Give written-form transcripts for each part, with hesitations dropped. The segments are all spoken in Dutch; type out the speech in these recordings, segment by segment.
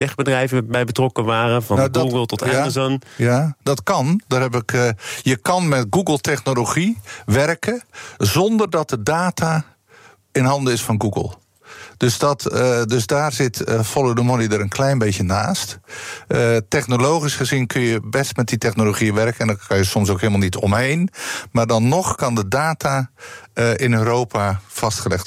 techbedrijven bij betrokken waren, van Google tot Amazon. Ja, dat kan. Je kan met Google-technologie werken zonder dat de data in handen is van Google. Dus daar zit Follow the Money er een klein beetje naast. Technologisch gezien kun je best met die technologie werken, en daar kan je soms ook helemaal niet omheen. Maar dan nog kan de data in Europa vastgelegd.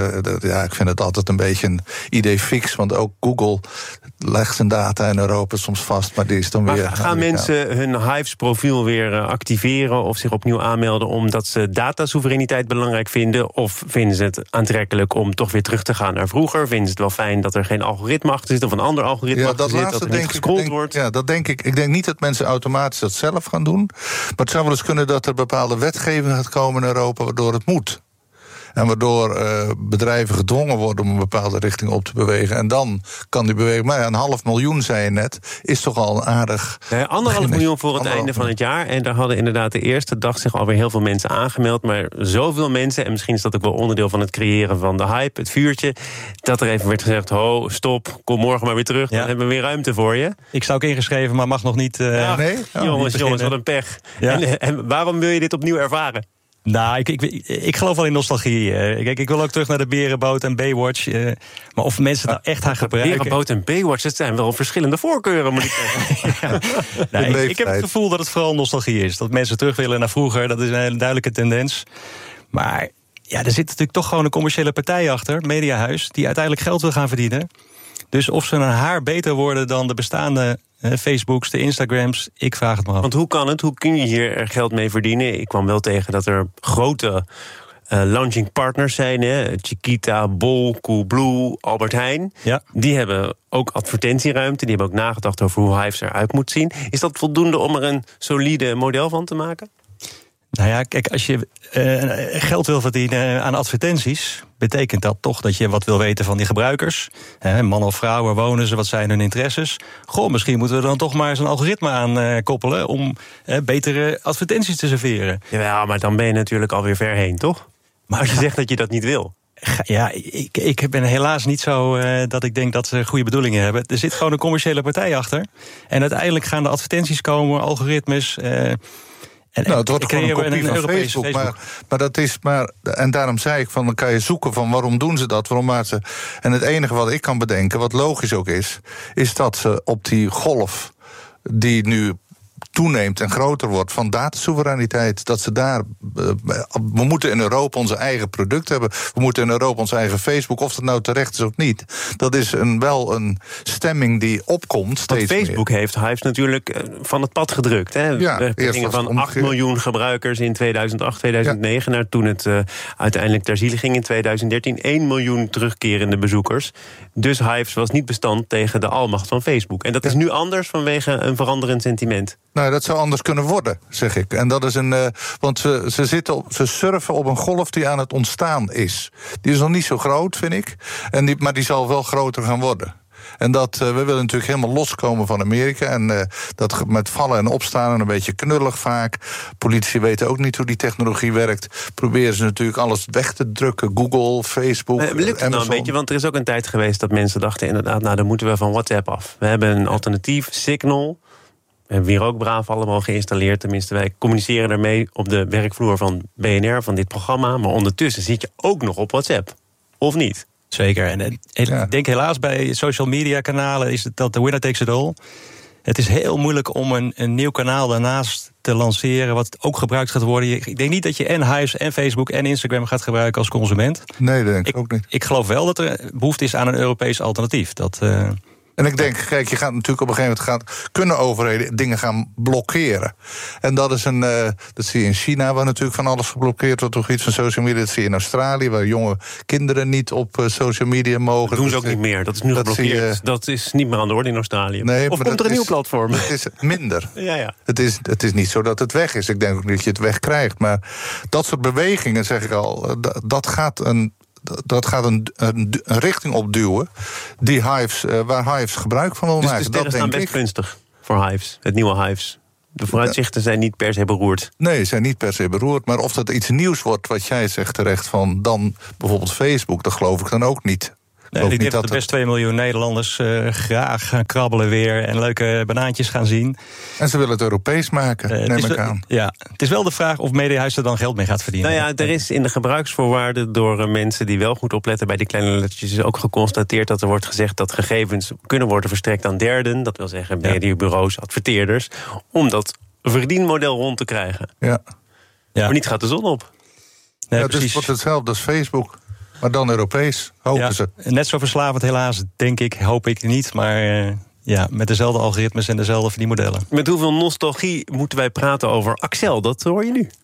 Ik vind het altijd een beetje een idee fix, want ook Google legt zijn data in Europa soms vast, maar die is dan weer... Gaan mensen hun Hives-profiel weer activeren of zich opnieuw aanmelden omdat ze datasoevereiniteit belangrijk vinden? Of vinden ze het aantrekkelijk om toch weer terug te gaan naar vroeger? Vinden ze het wel fijn dat er geen algoritme achter zit of een ander algoritme achter zit, dat er niet gescrolld wordt? Ja, dat denk ik. Ik denk niet dat mensen automatisch dat zelf gaan doen. Maar het zou wel eens kunnen dat er bepaalde wetgeving gaat komen in Europa waardoor het moet. En waardoor bedrijven gedwongen worden om een bepaalde richting op te bewegen. En dan kan die beweging... Maar 500.000, zei je net, is toch al een aardig... 1,5 miljoen voor het einde van het jaar. En daar hadden inderdaad de eerste dag zich alweer heel veel mensen aangemeld. Maar zoveel mensen, en misschien is dat ook wel onderdeel van het creëren van de hype, het vuurtje, dat er even werd gezegd, stop, kom morgen maar weer terug. Dan hebben we weer ruimte voor je. Ik sta ook ingeschreven, maar mag nog niet... Nee? Jongens, wat een pech. Ja. En waarom wil je dit opnieuw ervaren? Nou, ik geloof wel in nostalgie. Kijk, ik wil ook terug naar de Berenboot en Baywatch. Maar of mensen nou echt gaan gebruiken... Berenboot en Baywatch, dat zijn wel verschillende voorkeuren, moet ik zeggen. Ik heb het gevoel dat het vooral nostalgie is. Dat mensen terug willen naar vroeger, dat is een hele duidelijke tendens. Maar ja, er zit natuurlijk toch gewoon een commerciële partij achter, Mediahuis, die uiteindelijk geld wil gaan verdienen. Dus of ze een haar beter worden dan de bestaande Facebooks, de Instagrams, ik vraag het maar af. Want hoe kan het? Hoe kun je hier geld mee verdienen? Ik kwam wel tegen dat er grote launching partners zijn. Chiquita, Bol, Coolblue, Albert Heijn. Ja. Die hebben ook advertentieruimte. Die hebben ook nagedacht over hoe Hives eruit moet zien. Is dat voldoende om er een solide model van te maken? Nou ja, kijk, als je geld wil verdienen aan advertenties, betekent dat toch dat je wat wil weten van die gebruikers. Man of vrouw, waar wonen ze, wat zijn hun interesses? Misschien moeten we dan toch maar eens een algoritme aan koppelen om betere advertenties te serveren. Ja, maar dan ben je natuurlijk alweer ver heen, toch? Maar als je zegt dat je dat niet wil. Ja, ik ben helaas niet zo dat ik denk dat ze goede bedoelingen hebben. Er zit gewoon een commerciële partij achter. En uiteindelijk gaan de advertenties komen, algoritmes. Het wordt gewoon een kopie van Facebook. Maar dat is en daarom zei ik, dan kan je zoeken van waarom doen ze dat, waarom maken ze. En het enige wat ik kan bedenken, wat logisch ook is dat ze op die golf die nu toeneemt en groter wordt van datasoevereiniteit, dat ze daar... we moeten in Europa onze eigen product hebben. We moeten in Europa onze eigen Facebook, of dat nou terecht is of niet. Dat is wel een stemming die opkomt steeds meer. Facebook heeft Hives natuurlijk van het pad gedrukt. Hè? Ja, we gingen van 8 miljoen gebruikers in 2008, 2009... naar toen het uiteindelijk ter ziele ging in 2013... 1 miljoen terugkerende bezoekers. Dus Hives was niet bestand tegen de almacht van Facebook. En dat is nu anders vanwege een veranderend sentiment. Nou, dat zou anders kunnen worden, zeg ik. En dat is want ze surfen op een golf die aan het ontstaan is. Die is nog niet zo groot, vind ik. Maar die zal wel groter gaan worden. En we willen natuurlijk helemaal loskomen van Amerika. En dat met vallen en opstaan en een beetje knullig vaak. Politici weten ook niet hoe die technologie werkt. Proberen ze natuurlijk alles weg te drukken. Google, Facebook, lukt het Amazon. Nou een beetje? Want er is ook een tijd geweest dat mensen dachten inderdaad, dan moeten we van WhatsApp af. We hebben een alternatief, Signal. We hebben hier ook braaf allemaal geïnstalleerd. Tenminste, wij communiceren daarmee op de werkvloer van BNR, van dit programma. Maar ondertussen zit je ook nog op WhatsApp. Of niet? Zeker. En ik denk helaas bij social media kanalen is het dat de winner takes it all. Het is heel moeilijk om een nieuw kanaal daarnaast te lanceren, wat ook gebruikt gaat worden. Ik denk niet dat je en Hives en Facebook en Instagram gaat gebruiken als consument. Nee, dat denk ik ook niet. Ik geloof wel dat er behoefte is aan een Europees alternatief. En ik denk, kijk, je gaat natuurlijk op een gegeven moment kunnen overheden dingen gaan blokkeren. En dat is dat zie je in China, waar natuurlijk van alles geblokkeerd wordt op iets van social media. Dat zie je in Australië, waar jonge kinderen niet op social media mogen. Dat doen ze ook niet meer. Dat is nu geblokkeerd. Dat is niet meer aan de orde in Australië. Nee, of komt er een nieuw platform? Het is minder. Ja. Het is niet zo dat het weg is. Ik denk ook niet dat je het wegkrijgt. Maar dat soort bewegingen, zeg ik al, dat gaat een richting opduwen die waar Hives gebruik van wil maken. Dus de sterren staan best gunstig voor Hives, het nieuwe Hives. De vooruitzichten zijn niet per se beroerd. Nee, zijn niet per se beroerd. Maar of dat iets nieuws wordt, wat jij zegt terecht, van dan bijvoorbeeld Facebook, dat geloof ik dan ook niet. Ik denk dat best 2 miljoen Nederlanders graag gaan krabbelen weer en leuke banaantjes gaan zien. En ze willen het Europees maken, neem ik aan. Ja, het is wel de vraag of Mediahuis er dan geld mee gaat verdienen. Nou ja, er is in de gebruiksvoorwaarden door mensen die wel goed opletten bij die kleine lettertjes is ook geconstateerd dat er wordt gezegd dat gegevens kunnen worden verstrekt aan derden. Dat wil zeggen mediabureaus, adverteerders, om dat verdienmodel rond te krijgen. Ja. Maar niet gaat de zon op. Nee, dus het wordt hetzelfde als Facebook, maar dan Europees, hopen ze. Net zo verslavend helaas, denk ik, hoop ik niet, maar met dezelfde algoritmes en dezelfde verdienmodellen. Met hoeveel nostalgie moeten wij praten over Axel? Dat hoor je nu.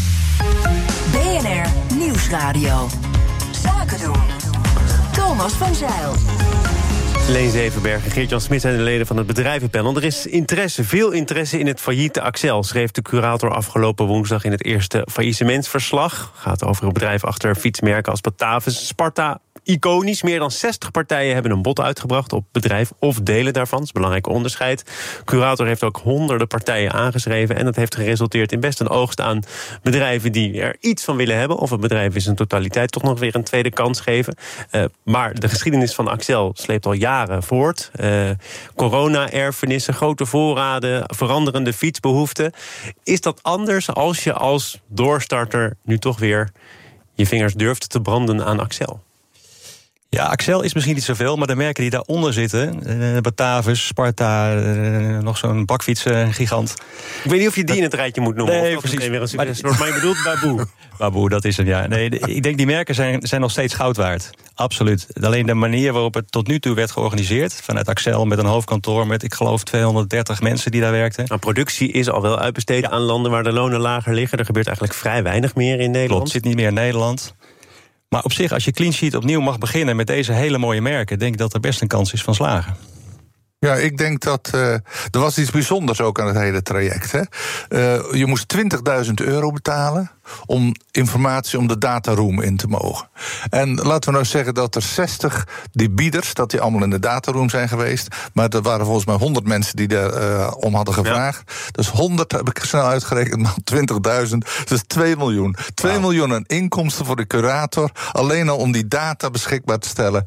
BNR Nieuwsradio. Zaken doen. Thomas van Zijl. Leen Zevenberg en Geert-Jan Smit zijn de leden van het bedrijvenpanel. Er is veel interesse in het failliete Axel, schreef de curator afgelopen woensdag in het eerste faillissementsverslag. Gaat over een bedrijf achter fietsmerken als Batavus, Sparta. Iconisch, meer dan 60 partijen hebben een bod uitgebracht op bedrijf of delen daarvan. Dat is een belangrijk onderscheid. Curator heeft ook honderden partijen aangeschreven en dat heeft geresulteerd in best een oogst aan bedrijven die er iets van willen hebben, of het bedrijf is in totaliteit toch nog weer een tweede kans geven. Maar de geschiedenis van Axel sleept al jaren voort. Corona-erfenissen, grote voorraden, veranderende fietsbehoeften. Is dat anders als je als doorstarter nu toch weer je vingers durft te branden aan Axel? Ja, Axel is misschien niet zoveel, maar de merken die daaronder zitten, Batavus, Sparta, nog zo'n bakfietsgigant. Ik weet niet of je die in het rijtje moet noemen. Nee, of precies. Maar je bedoelt Baboe. Baboe, dat is hem, ja. Nee, ik denk die merken zijn nog steeds goud waard. Absoluut. Alleen de manier waarop het tot nu toe werd georganiseerd, vanuit Axel met een hoofdkantoor met, ik geloof, 230 mensen die daar werkten. Nou, productie is al wel uitbesteed aan landen waar de lonen lager liggen. Er gebeurt eigenlijk vrij weinig meer in Nederland. Klopt, zit niet meer in Nederland. Maar op zich, als je clean sheet opnieuw mag beginnen met deze hele mooie merken, denk ik dat er best een kans is van slagen. Ja, ik denk dat er was iets bijzonders ook aan het hele traject. Hè? Je moest €20.000 betalen om informatie om de dataroom in te mogen. En laten we nou zeggen dat er 60 die bieders, dat die allemaal in de dataroom zijn geweest. Maar er waren volgens mij 100 mensen die daar om hadden gevraagd. Ja. Dus 100 heb ik snel uitgerekend, maar 20.000. Dus 2 miljoen. 2 miljoen aan inkomsten voor de curator. Alleen al om die data beschikbaar te stellen.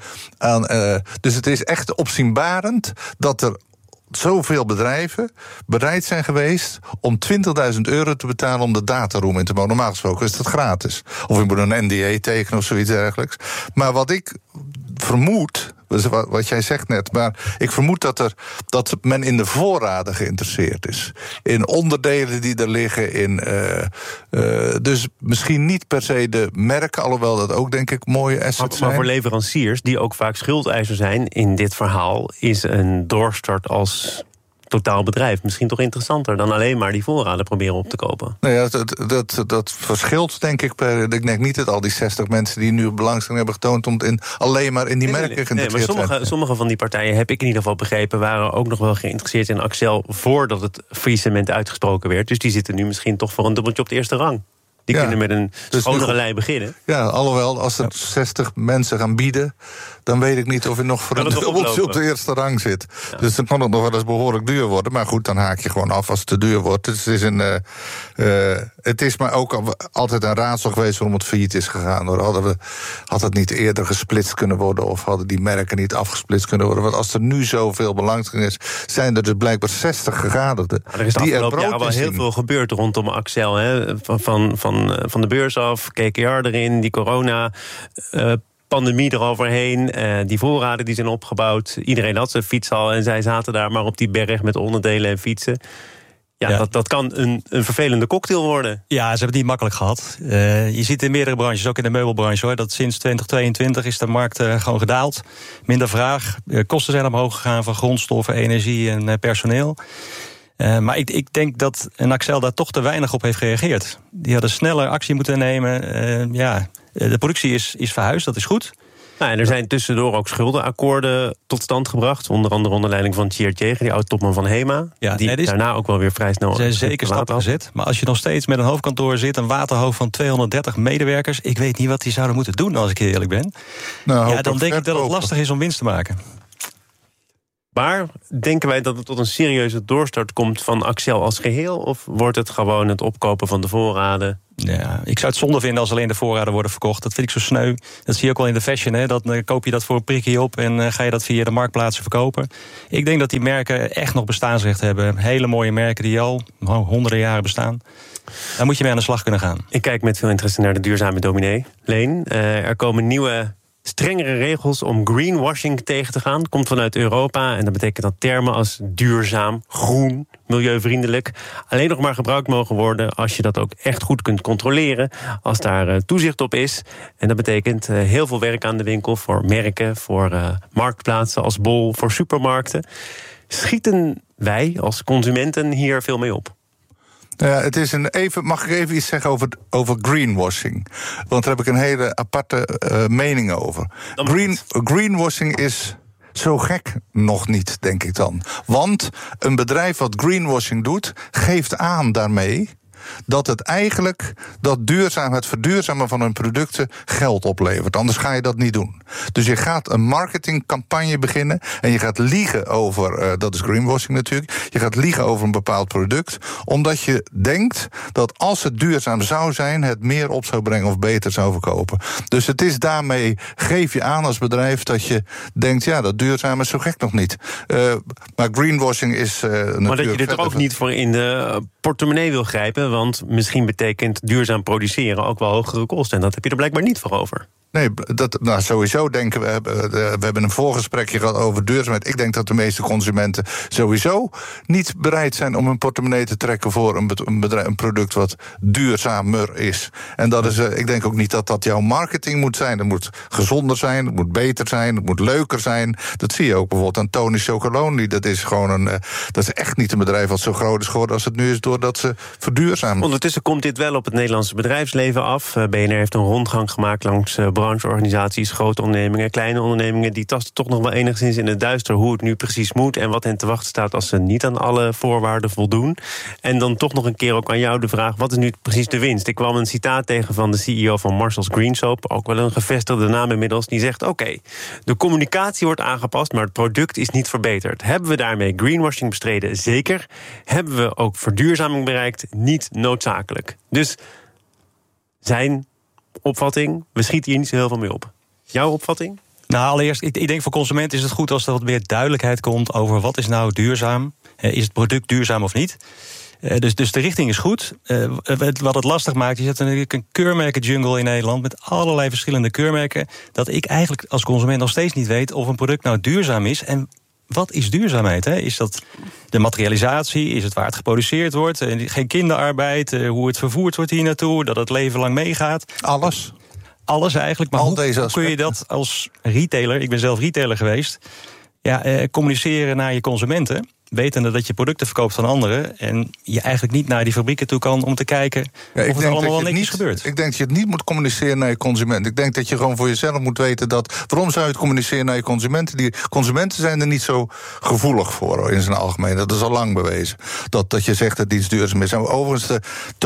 Dus het is echt opzienbarend dat er zoveel bedrijven bereid zijn geweest om €20.000 te betalen om de dataroom in te mogen. Normaal gesproken is dat gratis. Of je moet een NDA tekenen of zoiets dergelijks. Maar wat ik vermoed, wat jij zegt net, maar ik vermoed dat men in de voorraden geïnteresseerd is. In onderdelen die er liggen, dus misschien niet per se de merken, alhoewel dat ook denk ik mooie assets zijn. Maar voor leveranciers, die ook vaak schuldeiser zijn in dit verhaal, is een doorstart als totaal bedrijf misschien toch interessanter dan alleen maar die voorraden proberen op te kopen. Nou ja, dat verschilt denk ik. Ik denk niet dat al die 60 mensen die nu belangstelling hebben getoond om alleen maar in die merken geïnteresseerd zijn. Maar sommige van die partijen, heb ik in ieder geval begrepen, waren ook nog wel geïnteresseerd in Axel voordat het faillissement uitgesproken werd. Dus die zitten nu misschien toch voor een dubbeltje op de eerste rang. Die kunnen met een schonere lei beginnen. Ja, alhoewel, als er 60 mensen gaan bieden, dan weet ik niet of je nog voor een dubbeltje op de eerste rang zit. Ja. Dus dan kan het nog wel eens behoorlijk duur worden. Maar goed, dan haak je gewoon af als het te duur wordt. Dus het is maar ook altijd een raadsel geweest waarom het failliet is gegaan. Had het niet eerder gesplitst kunnen worden, of hadden die merken niet afgesplitst kunnen worden? Want als er nu zoveel belangstelling is, zijn er dus blijkbaar 60 gegadigden. Ja, er is de afgelopen jaren wel heel veel gebeurd rondom Axel. Hè? Van de beurs af, KKR erin, die corona-pandemie eroverheen, die voorraden die zijn opgebouwd. Iedereen had zijn fiets al en zij zaten daar maar op die berg met onderdelen en fietsen. Ja. Dat kan een vervelende cocktail worden. Ja, ze hebben het niet makkelijk gehad. Je ziet in meerdere branches, ook in de meubelbranche, hoor, dat sinds 2022 is de markt gewoon gedaald. Minder vraag. Kosten zijn omhoog gegaan van grondstoffen, energie en personeel. Maar ik denk dat een Axel daar toch te weinig op heeft gereageerd. Die hadden sneller actie moeten nemen. De productie is verhuisd, dat is goed. Nou, en er zijn tussendoor ook schuldenakkoorden tot stand gebracht. Onder andere onder leiding van Tjeerd Jeger, die oud-topman van HEMA. Ja, die daarna ook wel weer vrij snel zijn zeker stappen gezet. Maar als je nog steeds met een hoofdkantoor zit, een waterhoofd van 230 medewerkers, ik weet niet wat die zouden moeten doen, als ik eerlijk ben. Dan denk ik dat het lastig is om winst te maken. Maar denken wij dat het tot een serieuze doorstart komt van Accell als geheel? Of wordt het gewoon het opkopen van de voorraden? Ja, ik zou het zonde vinden als alleen de voorraden worden verkocht. Dat vind ik zo sneu. Dat zie je ook wel in de fashion. Hè? Dan koop je dat voor een prikkie op en ga je dat via de marktplaatsen verkopen. Ik denk dat die merken echt nog bestaansrecht hebben. Hele mooie merken die al honderden jaren bestaan. Daar moet je mee aan de slag kunnen gaan. Ik kijk met veel interesse naar de duurzame dominee. Leen, er komen nieuwe, strengere regels om greenwashing tegen te gaan. Komt vanuit Europa en dat betekent dat termen als duurzaam, groen, milieuvriendelijk alleen nog maar gebruikt mogen worden als je dat ook echt goed kunt controleren, als daar toezicht op is. En dat betekent heel veel werk aan de winkel voor merken, voor marktplaatsen als Bol, voor supermarkten. Schieten wij als consumenten hier veel mee op? Ja, het is mag ik even iets zeggen over greenwashing? Want daar heb ik een hele aparte mening over. Greenwashing is zo gek nog niet, denk ik dan. Want een bedrijf wat greenwashing doet, geeft aan daarmee dat het eigenlijk het verduurzamen van hun producten geld oplevert. Anders ga je dat niet doen. Dus je gaat een marketingcampagne beginnen en je gaat liegen over, dat is greenwashing natuurlijk, je gaat liegen over een bepaald product, omdat je denkt dat als het duurzaam zou zijn, het meer op zou brengen of beter zou verkopen. Dus het is daarmee, geef je aan als bedrijf dat je denkt, ja, dat duurzaam is zo gek nog niet. Maar greenwashing is natuurlijk... Maar dat je er ook niet voor in de portemonnee wil grijpen, want misschien betekent duurzaam produceren ook wel hogere kosten. En dat heb je er blijkbaar niet voor over. Nee, sowieso denken we hebben een voorgesprekje gehad over duurzaamheid. Ik denk dat de meeste consumenten sowieso niet bereid zijn om hun portemonnee te trekken voor een product wat duurzamer is. En dat is, ik denk ook niet dat dat jouw marketing moet zijn. Het moet gezonder zijn, het moet beter zijn, het moet leuker zijn. Dat zie je ook bijvoorbeeld aan Tony Chocolonely. Dat is gewoon dat is echt niet een bedrijf wat zo groot is geworden als het nu is, doordat ze verduurzamen. Ondertussen komt dit wel op het Nederlandse bedrijfsleven af. BNR heeft een rondgang gemaakt langs brancheorganisaties, grote ondernemingen, kleine ondernemingen. Die tasten toch nog wel enigszins in het duister hoe het nu precies moet en wat hen te wachten staat als ze niet aan alle voorwaarden voldoen. En dan toch nog een keer ook aan jou de vraag, wat is nu precies de winst? Ik kwam een citaat tegen van de CEO van Marshalls Green Soap, ook wel een gevestigde naam inmiddels, die zegt, oké, de communicatie wordt aangepast, maar het product is niet verbeterd. Hebben we daarmee greenwashing bestreden? Zeker. Hebben we ook verduurzaming bereikt? Niet noodzakelijk. Dus zijn opvatting, we schieten hier niet zo heel veel mee op. Jouw opvatting? Nou, allereerst, ik denk voor consumenten is het goed als er wat meer duidelijkheid komt over wat is nou duurzaam. Is het product duurzaam of niet? Dus de richting is goed. Wat het lastig maakt, je zet natuurlijk een keurmerken-jungle in Nederland met allerlei verschillende keurmerken, dat ik eigenlijk als consument nog steeds niet weet of een product nou duurzaam is. En wat is duurzaamheid? Hè? Is dat de materialisatie? Is het waar het geproduceerd wordt? Geen kinderarbeid? Hoe het vervoerd wordt hier naartoe? Dat het leven lang meegaat? Alles eigenlijk. Maar hoe kun je dat als retailer, ik ben zelf retailer geweest, communiceren naar je consumenten, wetende dat je producten verkoopt van anderen en je eigenlijk niet naar die fabrieken toe kan om te kijken of het allemaal wel netjes gebeurt. Ik denk dat je het niet moet communiceren naar je consument. Ik denk dat je gewoon voor jezelf moet weten dat, waarom zou je het communiceren naar je consumenten? Die consumenten zijn er niet zo gevoelig voor in zijn algemeen. Dat is al lang bewezen. Dat je zegt dat iets duurzaam is. En overigens,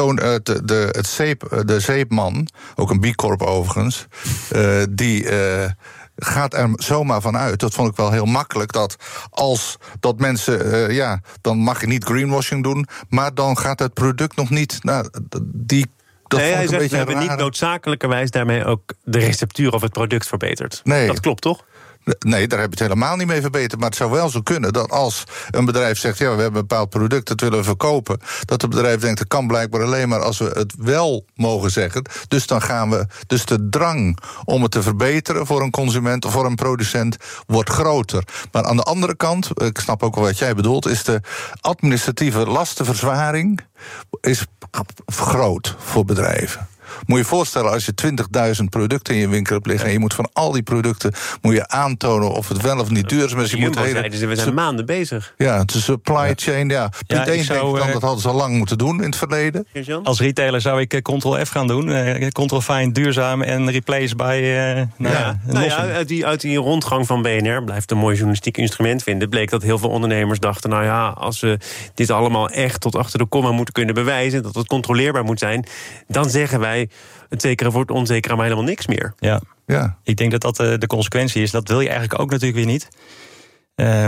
de zeepman, ook een B Corp overigens, die gaat er zomaar van uit, dat vond ik wel heel makkelijk, dat als dat mensen, dan mag je niet greenwashing doen, maar dan gaat het product nog niet naar die. Hij zegt, we hebben niet noodzakelijkerwijs daarmee ook de receptuur of het product verbeterd. Nee. Dat klopt toch? Nee, daar heb je het helemaal niet mee verbeterd. Maar het zou wel zo kunnen dat als een bedrijf zegt, ja, we hebben een bepaald product, dat willen we verkopen, dat het bedrijf denkt, dat kan blijkbaar alleen maar als we het wel mogen zeggen. Dus dan gaan we, dus de drang om het te verbeteren voor een consument of voor een producent wordt groter. Maar aan de andere kant, ik snap ook wel wat jij bedoelt, is de administratieve lastenverzwaring is groot voor bedrijven. Moet je je voorstellen, als je 20.000 producten in je winkel hebt liggen en je moet van al die producten moet je aantonen of het wel of niet duurzaam is. We zijn maanden bezig. Ja, het is supply chain. Ja. Punt 1 denk ik dan, dat hadden ze al lang moeten doen in het verleden. Als retailer zou ik Ctrl-F gaan doen. Ctrl-Find duurzaam en replace bij uit die rondgang van BNR, blijft een mooi journalistiek instrument vinden, bleek dat heel veel ondernemers dachten, nou ja, als we dit allemaal echt tot achter de komma moeten kunnen bewijzen, dat het controleerbaar moet zijn, dan zeggen wij het zekere voor het onzekere, maar helemaal niks meer. Ja. Ik denk dat dat de consequentie is. Dat wil je eigenlijk ook natuurlijk weer niet.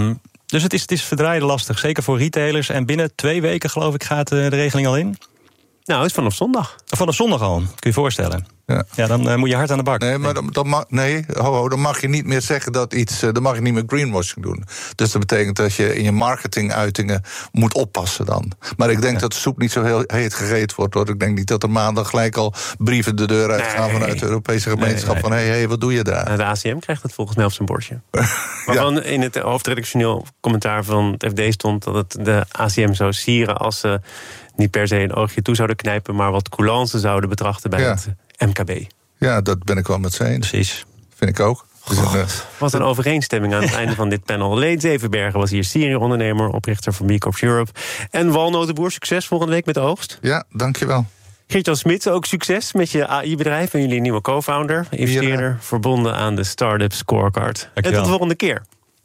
Dus het is verdraaien lastig, zeker voor retailers. En binnen 2 weken, geloof ik, gaat de regeling al in. Nou, het is vanaf zondag. Vanaf zondag al, kun je je voorstellen. Ja, dan moet je hard aan de bak. Nee, maar dan mag je niet meer zeggen dat iets... dan mag je niet meer greenwashing doen. Dus dat betekent dat je in je marketinguitingen moet oppassen dan. Maar ik denk dat de soep niet zo heel heet gegeten wordt, hoor. Ik denk niet dat er maandag gelijk al brieven de deur uitgaan vanuit de Europese gemeenschap van hey, wat doe je daar? De ACM krijgt het volgens mij op zijn bordje. Waarvan in het hoofdredactioneel commentaar van het FD stond dat het de ACM zou sieren als ze niet per se een oogje toe zouden knijpen, maar wat coulance zouden betrachten bij het MKB. Ja, dat ben ik wel met ze eens. Precies. Vind ik ook. Wat een overeenstemming aan het einde van dit panel. Leen Zevenbergen was hier Syrië-ondernemer, oprichter van B Corp Europe. En walnotenboer, succes volgende week met de oogst. Ja, dankjewel. Geert-Jan Smit, ook succes met je AI-bedrijf en jullie nieuwe co-founder, investeerder, verbonden aan de Startup Scorecard. En tot de volgende keer.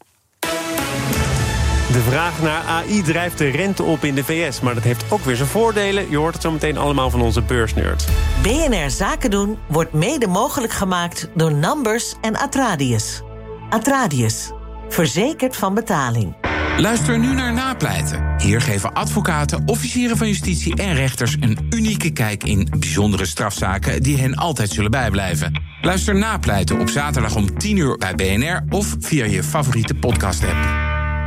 De vraag naar AI drijft de rente op in de VS, maar dat heeft ook weer zijn voordelen. Je hoort het zo meteen allemaal van onze beursnerd. BNR Zaken doen wordt mede mogelijk gemaakt door Numbers en Atradius. Atradius, verzekerd van betaling. Luister nu naar Napleiten. Hier geven advocaten, officieren van justitie en rechters een unieke kijk in bijzondere strafzaken die hen altijd zullen bijblijven. Luister Napleiten op zaterdag om 10:00 bij BNR of via je favoriete podcast-app.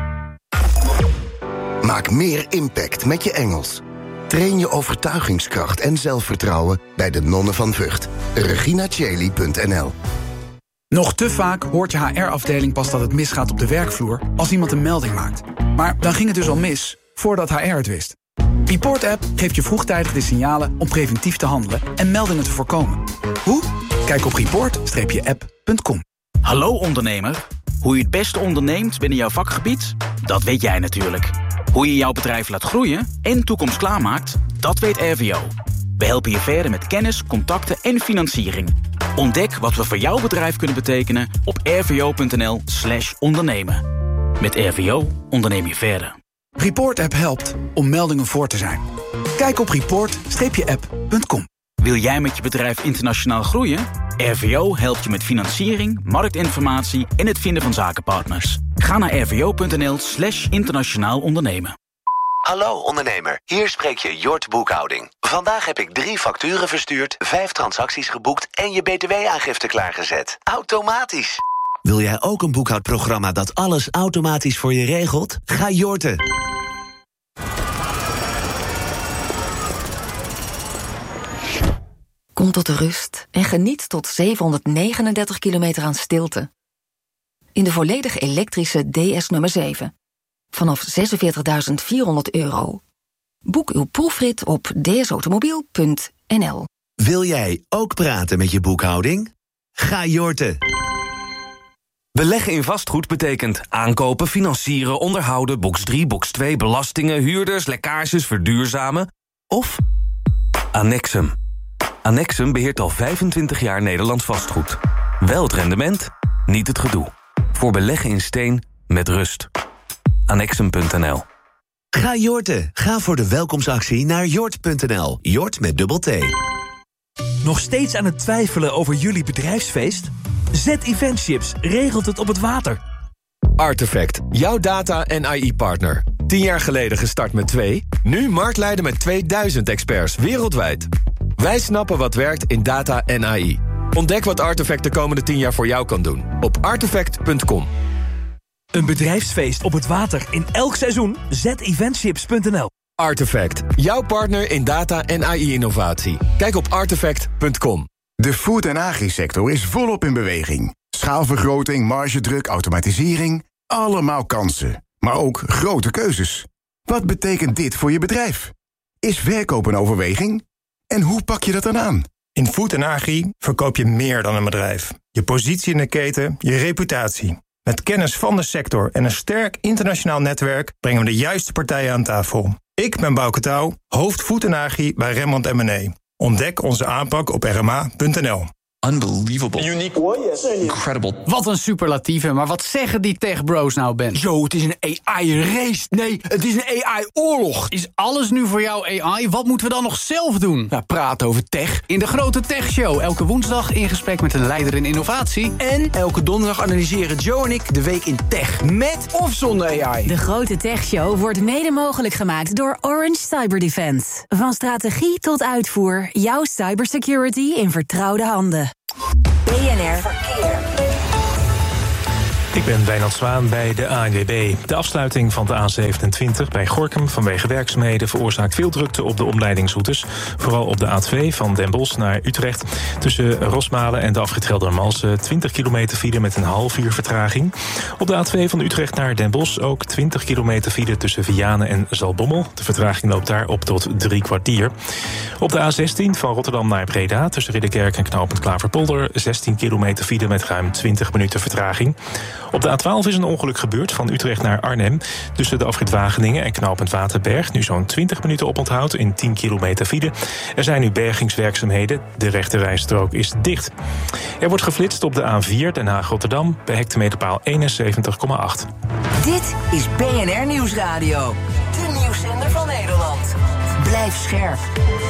Maak meer impact met je Engels. Train je overtuigingskracht en zelfvertrouwen bij de Nonnen van Vught. reginacheli.nl. Nog te vaak hoort je HR-afdeling pas dat het misgaat op de werkvloer als iemand een melding maakt. Maar dan ging het dus al mis, voordat HR het wist. Report App geeft je vroegtijdig de signalen om preventief te handelen en meldingen te voorkomen. Hoe? Kijk op report-app.com. Hallo ondernemer. Hoe je het beste onderneemt binnen jouw vakgebied? Dat weet jij natuurlijk. Hoe je jouw bedrijf laat groeien en toekomst klaarmaakt? Dat weet RVO. We helpen je verder met kennis, contacten en financiering. Ontdek wat we voor jouw bedrijf kunnen betekenen op rvo.nl/ondernemen. Met RVO onderneem je verder. Report App helpt om meldingen voor te zijn. Kijk op report-app.com. Wil jij met je bedrijf internationaal groeien? RVO helpt je met financiering, marktinformatie en het vinden van zakenpartners. Ga naar rvo.nl/internationaal ondernemen. Hallo ondernemer, hier spreek je Jort Boekhouding. Vandaag heb ik 3 facturen verstuurd, 5 transacties geboekt en je btw-aangifte klaargezet. Automatisch. Wil jij ook een boekhoudprogramma dat alles automatisch voor je regelt? Ga Jorten. Kom tot de rust en geniet tot 739 kilometer aan stilte. In de volledig elektrische DS nummer 7. Vanaf €46.400. Boek uw proefrit op dsautomobiel.nl. Wil jij ook praten met je boekhouding? Ga Jorten. Beleggen in vastgoed betekent aankopen, financieren, onderhouden, box 3, box 2, belastingen, huurders, lekkages, verduurzamen of Annexum. Annexum beheert al 25 jaar Nederlands vastgoed. Wel het rendement, niet het gedoe. Voor beleggen in steen met rust. Annexum.nl. Ga Jorten. Ga voor de welkomstactie naar jort.nl. Jort met dubbel T. Nog steeds aan het twijfelen over jullie bedrijfsfeest? Z-Eventships regelt het op het water. Artefact, jouw data- en AI-partner. 10 jaar geleden gestart met 2, nu marktleider met 2000 experts wereldwijd. Wij snappen wat werkt in data en AI. Ontdek wat Artefact de komende 10 jaar voor jou kan doen op artefact.com. Een bedrijfsfeest op het water in elk seizoen? Z-Eventships.nl. Artefact, jouw partner in data- en AI-innovatie. Kijk op artefact.com. De food- en agri-sector is volop in beweging. Schaalvergroting, margedruk, automatisering, allemaal kansen. Maar ook grote keuzes. Wat betekent dit voor je bedrijf? Is verkoop een overweging? En hoe pak je dat dan aan? In food en agri verkoop je meer dan een bedrijf. Je positie in de keten, je reputatie. Met kennis van de sector en een sterk internationaal netwerk brengen we de juiste partijen aan tafel. Ik ben Bouke Touw, hoofd food en agri bij Remmond M&A. Ontdek onze aanpak op rma.nl. Unbelievable. Unique. Incredible. Wat een superlatieve, maar wat zeggen die techbros nou, Ben? Yo, het is een AI-race. Nee, het is een AI-oorlog. Is alles nu voor jou AI? Wat moeten we dan nog zelf doen? Ja, praten over tech. In de Grote Tech Show, elke woensdag in gesprek met een leider in innovatie. En elke donderdag analyseren Joe en ik de week in tech. Met of zonder AI. De Grote Tech Show wordt mede mogelijk gemaakt door Orange Cyber Defense. Van strategie tot uitvoer, jouw cybersecurity in vertrouwde handen. BNR Verkeer. Ik ben Wijnand Zwaan bij de ANWB. De afsluiting van de A27 bij Gorinchem vanwege werkzaamheden veroorzaakt veel drukte op de omleidingsroutes. Vooral op de A2 van Den Bosch naar Utrecht. Tussen Rosmalen en de afrit Geldermalsen 20 kilometer file met een half uur vertraging. Op de A2 van Utrecht naar Den Bosch ook 20 kilometer file tussen Vianen en Zaltbommel. De vertraging loopt daar op tot 3 kwartier. Op de A16 van Rotterdam naar Breda tussen Ridderkerk en knooppunt Klaverpolder 16 kilometer file met ruim 20 minuten vertraging. Op de A12 is een ongeluk gebeurd van Utrecht naar Arnhem. Tussen de afrit Wageningen en knooppunt Waterberg nu zo'n 20 minuten oponthoud in 10 kilometer file. Er zijn nu bergingswerkzaamheden. De rechterrijstrook is dicht. Er wordt geflitst op de A4 Den Haag-Rotterdam bij hectometerpaal 71,8. Dit is BNR Nieuwsradio. De nieuwszender van Nederland. Blijf scherp.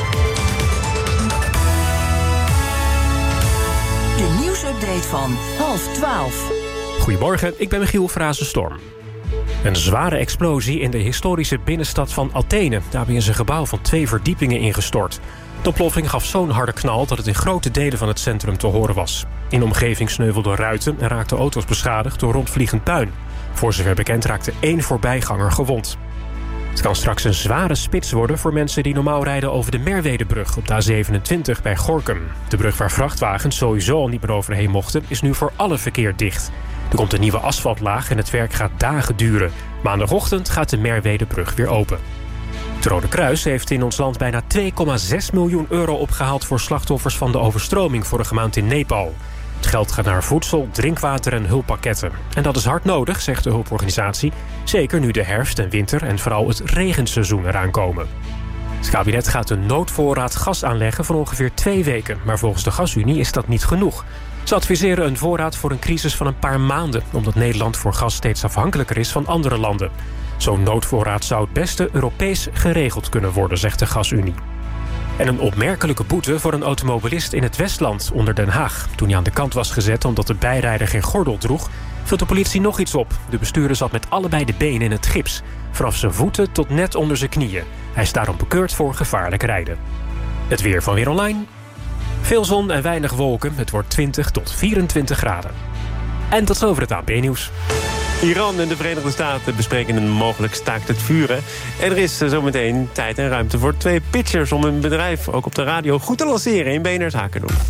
De nieuwsupdate van 11:30. Goedemorgen, ik ben Michiel Frazenstorm. Een zware explosie in de historische binnenstad van Athene. Daarbij is een gebouw van 2 verdiepingen ingestort. De ontploffing gaf zo'n harde knal dat het in grote delen van het centrum te horen was. In de omgeving sneuvelden ruiten en raakten auto's beschadigd door rondvliegend puin. Voor zover bekend raakte 1 voorbijganger gewond. Het kan straks een zware spits worden voor mensen die normaal rijden over de Merwedebrug op de A27 bij Gorinchem. De brug waar vrachtwagens sowieso al niet meer overheen mochten, is nu voor alle verkeer dicht. Er komt een nieuwe asfaltlaag en het werk gaat dagen duren. Maandagochtend gaat de Merwedebrug weer open. Het Rode Kruis heeft in ons land bijna 2,6 miljoen euro opgehaald voor slachtoffers van de overstroming vorige maand in Nepal. Het geld gaat naar voedsel, drinkwater en hulppakketten. En dat is hard nodig, zegt de hulporganisatie. Zeker nu de herfst en winter en vooral het regenseizoen eraan komen. Het kabinet gaat een noodvoorraad gas aanleggen van ongeveer 2 weken. Maar volgens de Gasunie is dat niet genoeg. Ze adviseren een voorraad voor een crisis van een paar maanden, omdat Nederland voor gas steeds afhankelijker is van andere landen. Zo'n noodvoorraad zou het beste Europees geregeld kunnen worden, zegt de Gasunie. En een opmerkelijke boete voor een automobilist in het Westland onder Den Haag. Toen hij aan de kant was gezet omdat de bijrijder geen gordel droeg, viel de politie nog iets op. De bestuurder zat met allebei de benen in het gips, vanaf zijn voeten tot net onder zijn knieën. Hij is daarom bekeurd voor gevaarlijk rijden. Het weer van Weer Online. Veel zon en weinig wolken. Het wordt 20 tot 24 graden. En tot zover het AP-nieuws. Iran en de Verenigde Staten bespreken een mogelijk staakt het vuren. En er is zometeen tijd en ruimte voor 2 pitchers om hun bedrijf ook op de radio goed te lanceren in BNR Zaken doen.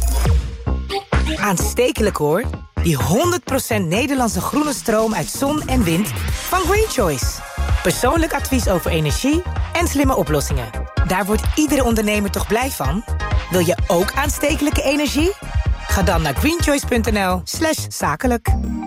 Aanstekelijk hoor. Die 100% Nederlandse groene stroom uit zon en wind van Green Choice. Persoonlijk advies over energie en slimme oplossingen. Daar wordt iedere ondernemer toch blij van? Wil je ook aanstekelijke energie? Ga dan naar greenchoice.nl/zakelijk.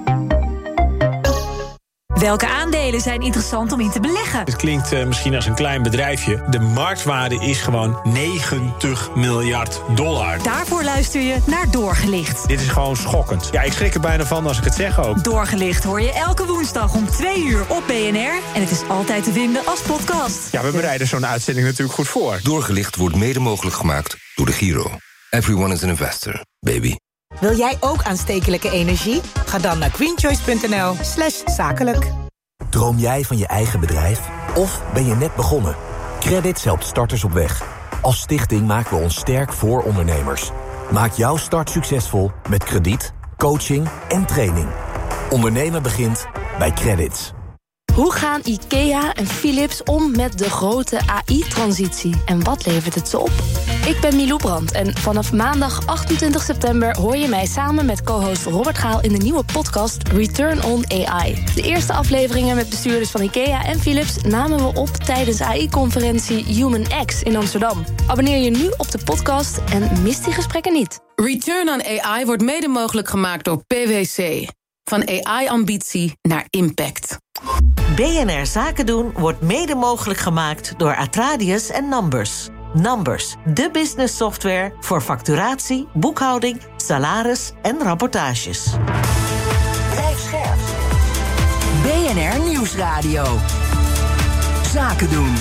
Welke aandelen zijn interessant om in te beleggen? Het klinkt misschien als een klein bedrijfje. De marktwaarde is gewoon $90 miljard. Daarvoor luister je naar Doorgelicht. Dit is gewoon schokkend. Ja, ik schrik er bijna van als ik het zeg ook. Doorgelicht hoor je elke woensdag om 2 uur op BNR. En het is altijd te vinden als podcast. Ja, we bereiden zo'n uitzending natuurlijk goed voor. Doorgelicht wordt mede mogelijk gemaakt door de Giro. Everyone is an investor, baby. Wil jij ook aanstekelijke energie? Ga dan naar greenchoice.nl/zakelijk. Droom jij van je eigen bedrijf? Of ben je net begonnen? Credits helpt starters op weg. Als stichting maken we ons sterk voor ondernemers. Maak jouw start succesvol met krediet, coaching en training. Ondernemen begint bij Credits. Hoe gaan IKEA en Philips om met de grote AI-transitie? En wat levert het ze op? Ik ben Milou Brandt en vanaf maandag 28 september... hoor je mij samen met co-host Robert Gaal in de nieuwe podcast Return on AI. De eerste afleveringen met bestuurders van IKEA en Philips... namen we op tijdens AI-conferentie HumanX in Amsterdam. Abonneer je nu op de podcast en mis die gesprekken niet. Return on AI wordt mede mogelijk gemaakt door PwC. Van AI-ambitie naar impact. BNR Zaken doen wordt mede mogelijk gemaakt door Atradius en Numbers. Numbers, de business software voor facturatie, boekhouding, salaris en rapportages. Blijf scherp. BNR Nieuwsradio. Zaken doen.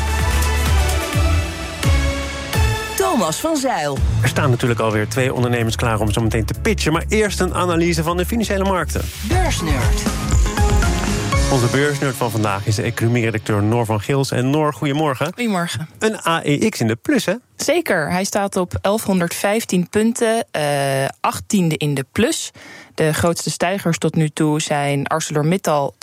Thomas van Zeil. Er staan natuurlijk alweer 2 ondernemers klaar om zo meteen te pitchen. Maar eerst een analyse van de financiële markten. Beursnerd. Onze beursnerd van vandaag is de economie-redacteur Noor van Gils. En Noor, goedemorgen. Goedemorgen. Een AEX in de plus, hè? Zeker, hij staat op 1115 punten, 18e in de plus. De grootste stijgers tot nu toe zijn ArcelorMittal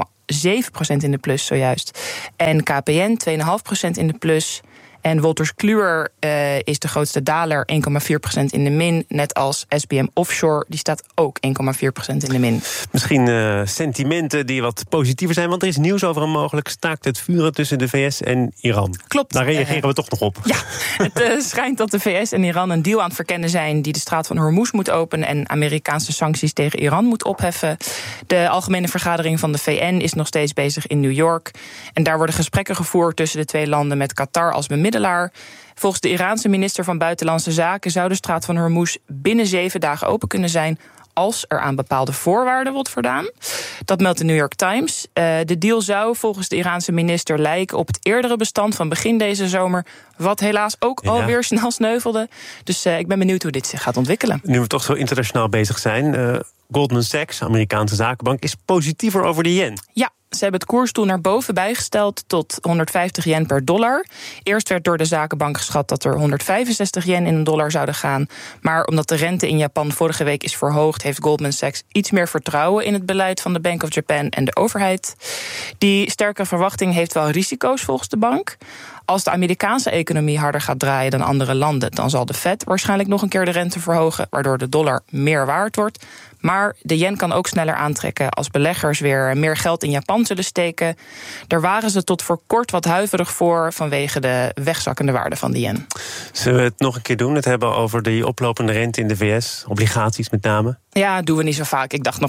2,7% in de plus zojuist. En KPN 2,5% in de plus. En Wolters Kluwer is de grootste daler, 1,4% in de min. Net als SBM Offshore, die staat ook 1,4% in de min. Misschien sentimenten die wat positiever zijn, want er is nieuws over een mogelijk staakt het vuren tussen de VS en Iran. Klopt. Daar reageren we toch nog op. Ja, het schijnt dat de VS en Iran een deal aan het verkennen zijn die de straat van Hormuz moet openen en Amerikaanse sancties tegen Iran moet opheffen. De algemene vergadering van de VN is nog steeds bezig in New York. En daar worden gesprekken gevoerd tussen de twee landen met Qatar als bemiddelaar. Volgens de Iraanse minister van Buitenlandse Zaken zou de straat van Hormuz binnen 7 dagen open kunnen zijn als er aan bepaalde voorwaarden wordt voldaan. Dat meldt de New York Times. De deal zou volgens de Iraanse minister lijken op het eerdere bestand van begin deze zomer, wat helaas ook alweer snel sneuvelde. Dus ik ben benieuwd hoe dit zich gaat ontwikkelen. Nu we toch zo internationaal bezig zijn, Goldman Sachs, Amerikaanse zakenbank, is positiever over de yen. Ja. Ze hebben het koersdoel naar boven bijgesteld tot 150 yen per dollar. Eerst werd door de zakenbank geschat dat er 165 yen in een dollar zouden gaan. Maar omdat de rente in Japan vorige week is verhoogd, heeft Goldman Sachs iets meer vertrouwen in het beleid van de Bank of Japan en de overheid. Die sterke verwachting heeft wel risico's volgens de bank. Als de Amerikaanse economie harder gaat draaien dan andere landen, dan zal de Fed waarschijnlijk nog een keer de rente verhogen, waardoor de dollar meer waard wordt. Maar de yen kan ook sneller aantrekken als beleggers weer meer geld in Japan zullen steken. Daar waren ze tot voor kort wat huiverig voor vanwege de wegzakkende waarde van de yen. Zullen we het nog een keer doen? Het hebben over die oplopende rente in de VS, obligaties met name. Ja, doen we niet zo vaak. Ik dacht nog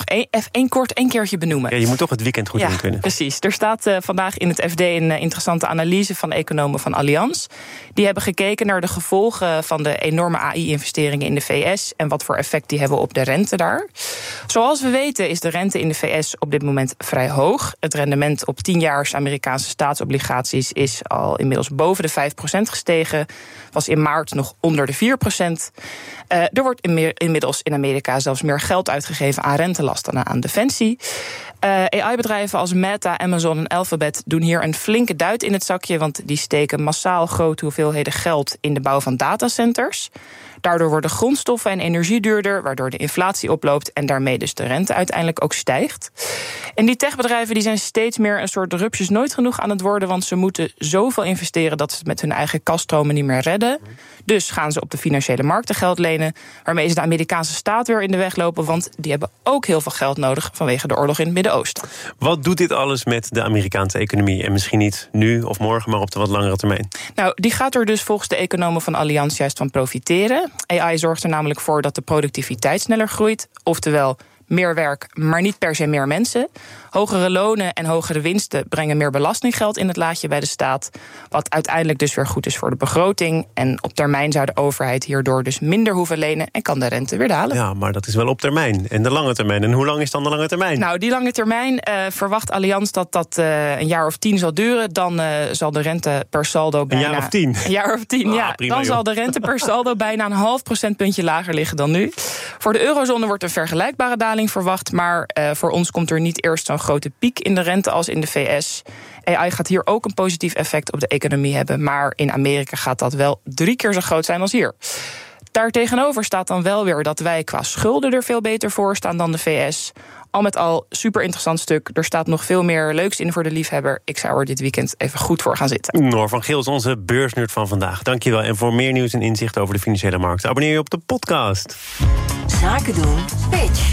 één keertje benoemen. Ja, je moet toch het weekend goed doen kunnen. Precies. Er staat vandaag in het FD een interessante analyse van economen van Allianz. Die hebben gekeken naar de gevolgen van de enorme AI-investeringen in de VS en wat voor effect die hebben op de rente daar. Zoals we weten is de rente in de VS op dit moment vrij hoog. Het rendement op 10-jaars Amerikaanse staatsobligaties is al inmiddels boven de 5% gestegen. Was in maart nog onder de 4%. Er wordt inmiddels in Amerika zelfs meer geld uitgegeven aan rentelasten en aan defensie. AI-bedrijven als Meta, Amazon en Alphabet doen hier een flinke duit in het zakje, want die steken massaal grote hoeveelheden geld in de bouw van datacenters. Daardoor worden grondstoffen en energie duurder, waardoor de inflatie oploopt en daarmee dus de rente uiteindelijk ook stijgt. En die techbedrijven die zijn steeds meer een soort rupsjes nooit genoeg aan het worden, want ze moeten zoveel investeren dat ze het met hun eigen kasstromen niet meer redden. Dus gaan ze op de financiële markten geld lenen, waarmee ze de Amerikaanse staat weer in de weg lopen, want die hebben ook heel veel geld nodig vanwege de oorlog in het Midden-Oosten. Wat doet dit alles met de Amerikaanse economie? En misschien niet nu of morgen, maar op de wat langere termijn. Nou, die gaat er dus volgens de economen van Allianz juist van profiteren. AI zorgt er namelijk voor dat de productiviteit sneller groeit, oftewel meer werk, maar niet per se meer mensen. Hogere lonen en hogere winsten brengen meer belastinggeld in het laadje bij de staat, wat uiteindelijk dus weer goed is voor de begroting. En op termijn zou de overheid hierdoor dus minder hoeven lenen en kan de rente weer dalen. Ja, maar dat is wel op termijn. En de lange termijn. En hoe lang is dan de lange termijn? Nou, die lange termijn verwacht Allianz dat een jaar of 10 zal duren. Dan zal de rente per saldo bijna... Een jaar of 10? Een jaar of 10, ja. Prima, dan zal de rente per saldo bijna een half procentpuntje lager liggen dan nu. Voor de eurozone wordt een vergelijkbare daling verwacht, maar voor ons komt er niet eerst zo'n grote piek in de rente als in de VS. AI gaat hier ook een positief effect op de economie hebben, maar in Amerika gaat dat wel 3 keer zo groot zijn als hier. Daartegenover staat dan wel weer dat wij qua schulden er veel beter voor staan dan de VS. Al met al, super interessant stuk. Er staat nog veel meer leuks in voor de liefhebber. Ik zou er dit weekend even goed voor gaan zitten. Noor van Gils, onze beursnerd van vandaag. Dankjewel. En voor meer nieuws en inzicht over de financiële markt, abonneer je op de podcast. Zaken doen, pitch.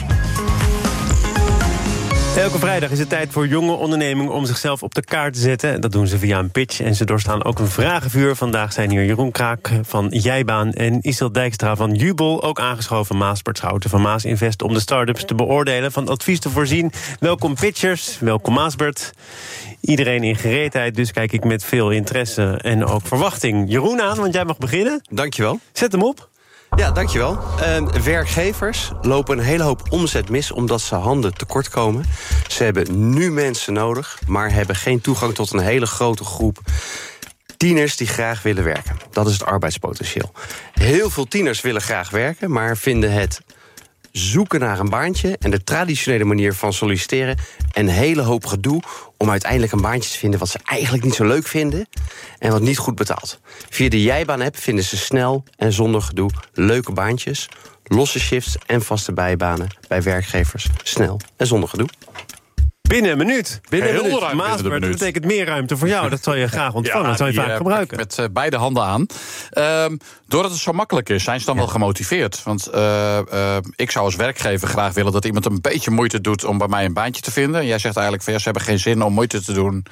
Elke vrijdag is het tijd voor jonge ondernemingen om zichzelf op de kaart te zetten. Dat doen ze via een pitch en ze doorstaan ook een vragenvuur. Vandaag zijn hier Jeroen Kraak van Jijbaan en Isel Dijkstra van Jubel. Ook aangeschoven Maasbert Schouten van Maas Invest om de start-ups te beoordelen, van advies te voorzien. Welkom pitchers, welkom Maasbert. Iedereen in gereedheid, dus kijk ik met veel interesse en ook verwachting. Jeroen aan, want jij mag beginnen. Dankjewel. Zet hem op. Ja, dankjewel. Werkgevers lopen een hele hoop omzet mis omdat ze handen tekort komen. Ze hebben nu mensen nodig, maar hebben geen toegang tot een hele grote groep tieners die graag willen werken. Dat is het arbeidspotentieel. Heel veel tieners willen graag werken, maar vinden het zoeken naar een baantje en de traditionele manier van solliciteren een hele hoop gedoe om uiteindelijk een baantje te vinden wat ze eigenlijk niet zo leuk vinden en wat niet goed betaalt. Via de Jijbaan-app vinden ze snel en zonder gedoe leuke baantjes, losse shifts en vaste bijbanen bij werkgevers. Snel en zonder gedoe. Binnen een minuut. Maasbert, dat betekent meer ruimte voor jou. Dat zal je graag ontvangen, dat zal je vaak gebruiken. Met beide handen aan. Doordat het zo makkelijk is, zijn ze dan wel gemotiveerd. Want ik zou als werkgever graag willen dat iemand een beetje moeite doet om bij mij een baantje te vinden. En jij zegt eigenlijk van ze hebben geen zin om moeite te doen.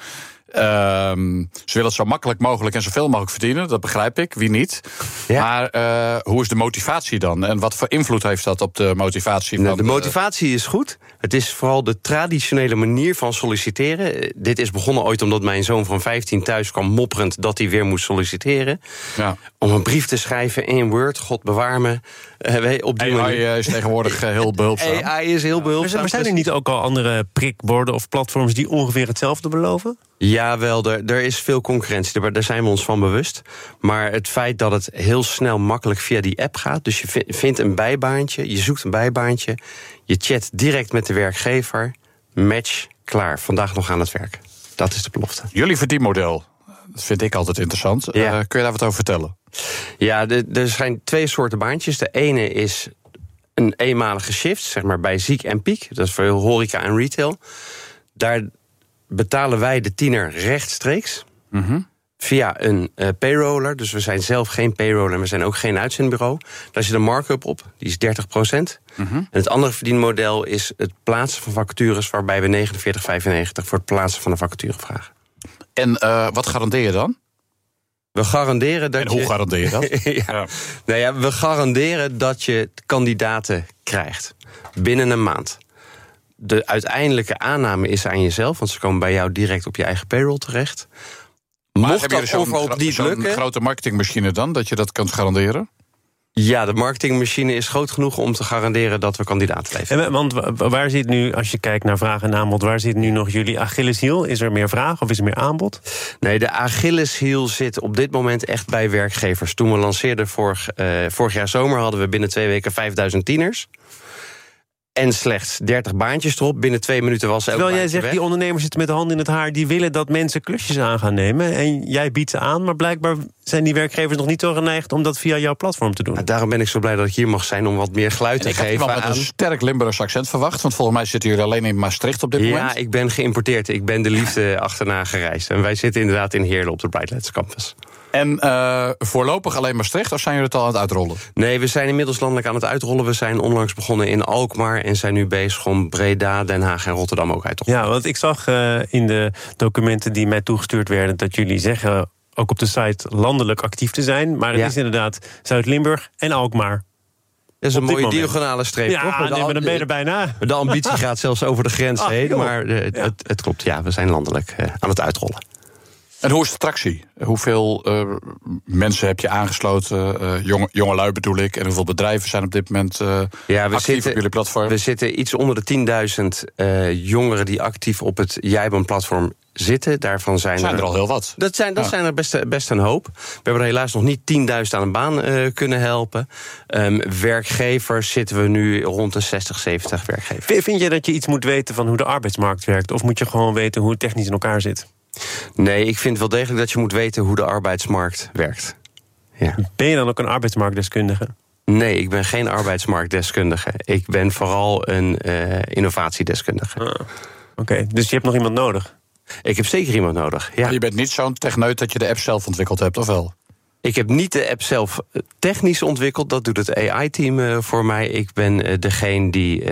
Ze willen het zo makkelijk mogelijk en zoveel mogelijk verdienen. Dat begrijp ik, wie niet. Ja. Maar hoe is de motivatie dan? En wat voor invloed heeft dat op de motivatie? De motivatie is goed. Het is vooral de traditionele manier van solliciteren. Dit is begonnen ooit omdat mijn zoon van 15 thuis kwam mopperend dat hij weer moest solliciteren. Ja. Om een brief te schrijven in Word, God bewaar me. Op die AI is tegenwoordig heel behulpzaam. AI is heel behulpzaam. Maar zijn er niet ook al andere prikborden of platforms die ongeveer hetzelfde beloven? Jawel, er is veel concurrentie. Daar zijn we ons van bewust. Maar het feit dat het heel snel makkelijk via die app gaat. Dus je vindt een bijbaantje, je zoekt een bijbaantje. Je chat direct met de werkgever. Match, klaar. Vandaag nog aan het werk. Dat is de belofte. Jullie verdienmodel, dat vind ik altijd interessant. Ja. Kun je daar wat over vertellen? Ja, er zijn 2 soorten baantjes. De ene is een eenmalige shift, zeg maar bij Ziek en Piek. Dat is voor horeca en retail. Daar betalen wij de tiener rechtstreeks. Via een payroller. Dus we zijn zelf geen payroller en we zijn ook geen uitzendbureau. Daar zit een markup op, die is 30%. En het andere verdienmodel is het plaatsen van vacatures, waarbij we 49,95 voor het plaatsen van een vacature vragen. En wat garandeer je dan? We garanderen dat hoe garandeer je dat? Nou ja, we garanderen dat je kandidaten krijgt. Binnen een maand. De uiteindelijke aanname is aan jezelf, want ze komen bij jou direct op je eigen payroll terecht. Maar mocht dat overal niet lukken, zo'n grote marketingmachine dan, dat je dat kunt garanderen? Ja, de marketingmachine is groot genoeg om te garanderen dat we kandidaten leveren. Want waar zit nu, als je kijkt naar vraag en aanbod, waar zit nu nog jullie Achilleshiel? Is er meer vraag of is er meer aanbod? Nee, de Achilleshiel zit op dit moment echt bij werkgevers. Toen we lanceerden vorig jaar zomer hadden we binnen 2 weken 5000 tieners. En slechts 30 baantjes erop. Binnen 2 minuten was elk Terwijl jij baantje zegt, weg. die ondernemers zitten met de hand in het haar, die willen dat mensen klusjes aan gaan nemen. En jij biedt ze aan, maar blijkbaar zijn die werkgevers nog niet zo geneigd om dat via jouw platform te doen. Nou, daarom ben ik zo blij dat ik hier mag zijn om wat meer geluid te geven. Ik had iemand met een sterk Limburgs accent verwacht, want volgens mij zitten jullie alleen in Maastricht op dit moment. Ja, ik ben geïmporteerd. Ik ben de liefde achterna gereisd. En wij zitten inderdaad in Heerlen op de Brightlights Campus. En voorlopig alleen Maastricht, of zijn jullie het al aan het uitrollen? Nee, we zijn inmiddels landelijk aan het uitrollen. We zijn onlangs begonnen in Alkmaar en zijn nu bezig om Breda, Den Haag en Rotterdam ook uit te rollen. Ja, want ik zag in de documenten die mij toegestuurd werden dat jullie zeggen ook op de site landelijk actief te zijn. Maar het is inderdaad Zuid-Limburg en Alkmaar. Dat is een mooie diagonale streep, ja, toch? Nee, maar dan ben je er bijna. De ambitie gaat zelfs over de grens heen. Joh. Maar het klopt, ja, we zijn landelijk aan het uitrollen. En hoe is de tractie? Hoeveel mensen heb je aangesloten? Jongelui bedoel ik. En hoeveel bedrijven zijn op dit moment actief op jullie platform? We zitten iets onder de 10.000 jongeren die actief op het Jijbaan-platform zitten. Daarvan zijn er al heel wat. Dat zijn er best een hoop. We hebben er helaas nog niet 10.000 aan een baan kunnen helpen. Werkgevers zitten we nu rond de 60, 70 werkgevers. Vind je dat je iets moet weten van hoe de arbeidsmarkt werkt? Of moet je gewoon weten hoe het technisch in elkaar zit? Nee, ik vind wel degelijk dat je moet weten hoe de arbeidsmarkt werkt. Ja. Ben je dan ook een arbeidsmarktdeskundige? Nee, ik ben geen arbeidsmarktdeskundige. Ik ben vooral een innovatiedeskundige. Oké, dus je hebt nog iemand nodig? Ik heb zeker iemand nodig, ja. Maar je bent niet zo'n techneut dat je de app zelf ontwikkeld hebt, of wel? Ik heb niet de app zelf technisch ontwikkeld. Dat doet het AI-team voor mij. Ik ben degene die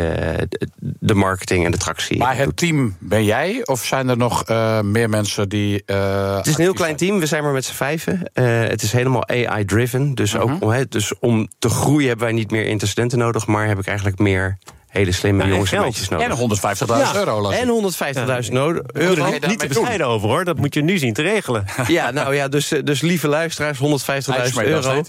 de marketing en de tractie Maar het doet. team ben jij? Of zijn er nog meer mensen die... Het is een heel klein team. We zijn maar met z'n 5. Het is helemaal AI-driven. Dus, ook, dus om te groeien hebben wij niet meer interstudenten nodig. Maar heb ik eigenlijk meer hele slimme jongens en meisjes nodig. En €150.000. En €150.000 euro. Niet te bescheiden over, hoor. Dat moet je nu zien te regelen. Ja, nou ja, dus lieve luisteraars, €150.000.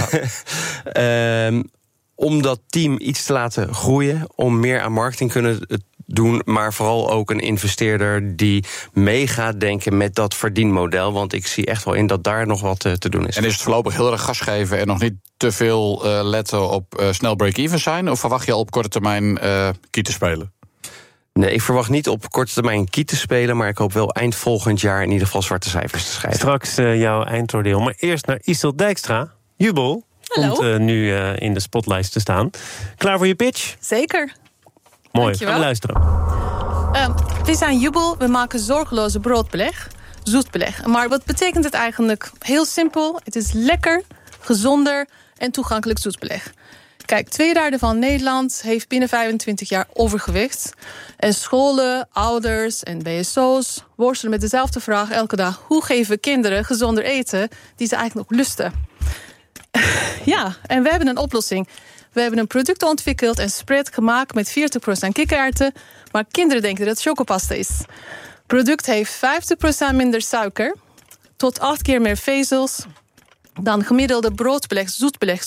Om dat team iets te laten groeien, om meer aan marketing kunnen doen, maar vooral ook een investeerder die mee gaat denken met dat verdienmodel. Want ik zie echt wel in dat daar nog wat te doen is. En is het voorlopig heel erg gas geven en nog niet te veel letten op snel break-even zijn? Of verwacht je al op korte termijn kiet te spelen? Nee, ik verwacht niet op korte termijn kiet te spelen, maar ik hoop wel eind volgend jaar in ieder geval zwarte cijfers te schrijven. Straks jouw eindoordeel, maar eerst naar Isel Dijkstra. Jubel komt nu in de spotlights te staan. Klaar voor je pitch? Zeker. Mooi, Dankjewel. gaan we luisteren. We zijn Jubel, we maken zorgeloze broodbeleg, zoetbeleg. Maar wat betekent het eigenlijk? Heel simpel, het is lekker, gezonder en toegankelijk zoetbeleg. Kijk, 2/3 van Nederland heeft binnen 25 jaar overgewicht. En scholen, ouders en BSO's worstelen met dezelfde vraag elke dag. Hoe geven we kinderen gezonder eten die ze eigenlijk nog lusten? Ja, en we hebben een oplossing. We hebben een product ontwikkeld en spread gemaakt met 40% kikkererwten. Maar kinderen denken dat het chocopasta is. Het product heeft 50% minder suiker, tot 8 keer meer vezels dan gemiddelde broodbeleg, zoetbeleg,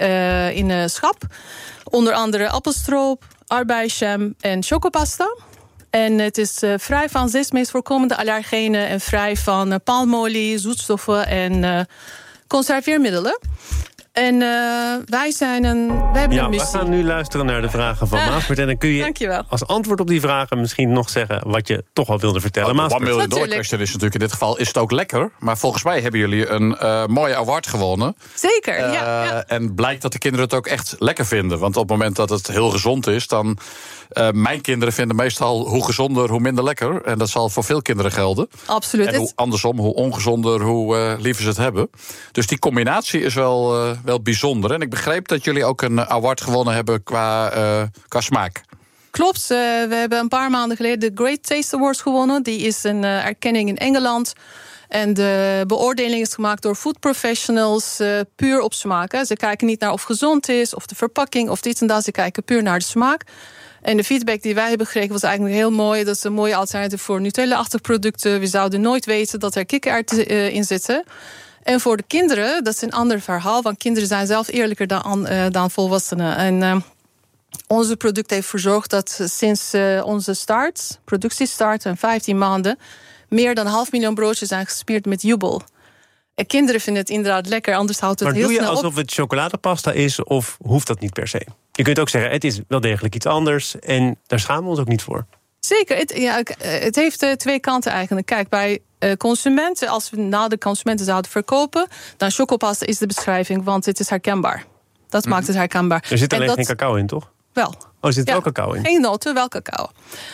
in schap. Onder andere appelstroop, aardbeienjam en chocopasta. En het is vrij van 6 meest voorkomende allergenen en vrij van palmolie, zoetstoffen en conserveermiddelen. En wij hebben een missie. We gaan nu luisteren naar de vragen van Maaspert. En dan kun je Dankjewel. als antwoord op die vragen misschien nog zeggen wat je toch al wilde vertellen. $1 miljoen question is natuurlijk in dit geval, is het ook lekker? Maar volgens mij hebben jullie een mooie award gewonnen. Zeker, ja. En blijkt dat de kinderen het ook echt lekker vinden. Want op het moment dat het heel gezond is, dan... mijn kinderen vinden meestal hoe gezonder, hoe minder lekker. En dat zal voor veel kinderen gelden. Absoluut. En andersom, hoe ongezonder, hoe liever ze het hebben. Dus die combinatie is wel bijzonder. En ik begreep dat jullie ook een award gewonnen hebben qua smaak. Klopt, we hebben een paar maanden geleden de Great Taste Awards gewonnen. Die is een erkenning in Engeland. En de beoordeling is gemaakt door food professionals puur op smaak. Ze kijken niet naar of het gezond is, of de verpakking, of dit en dat. Ze kijken puur naar de smaak. En de feedback die wij hebben gekregen was eigenlijk heel mooi. Dat is een mooie alternatief voor Nutella-achtige producten. We zouden nooit weten dat er kikkererwten in zitten. En voor de kinderen, dat is een ander verhaal. Want kinderen zijn zelf eerlijker dan volwassenen. En onze product heeft verzorgd dat sinds onze productiestart en 15 maanden... meer dan 500.000 broodjes zijn gespierd met Jubel. En kinderen vinden het inderdaad lekker, anders houdt het heel snel op. Maar doe je alsof het chocoladepasta is, of hoeft dat niet per se? Je kunt ook zeggen, het is wel degelijk iets anders... en daar schamen we ons ook niet voor. Zeker, het heeft twee kanten eigenlijk. Kijk, bij consumenten, als we naar de consumenten zouden verkopen... dan chocopasta is de beschrijving, want het is herkenbaar. Dat maakt het herkenbaar. Er zit alleen geen cacao in, toch? Wel. Oh, er zit wel cacao in? Geen noten, wel cacao.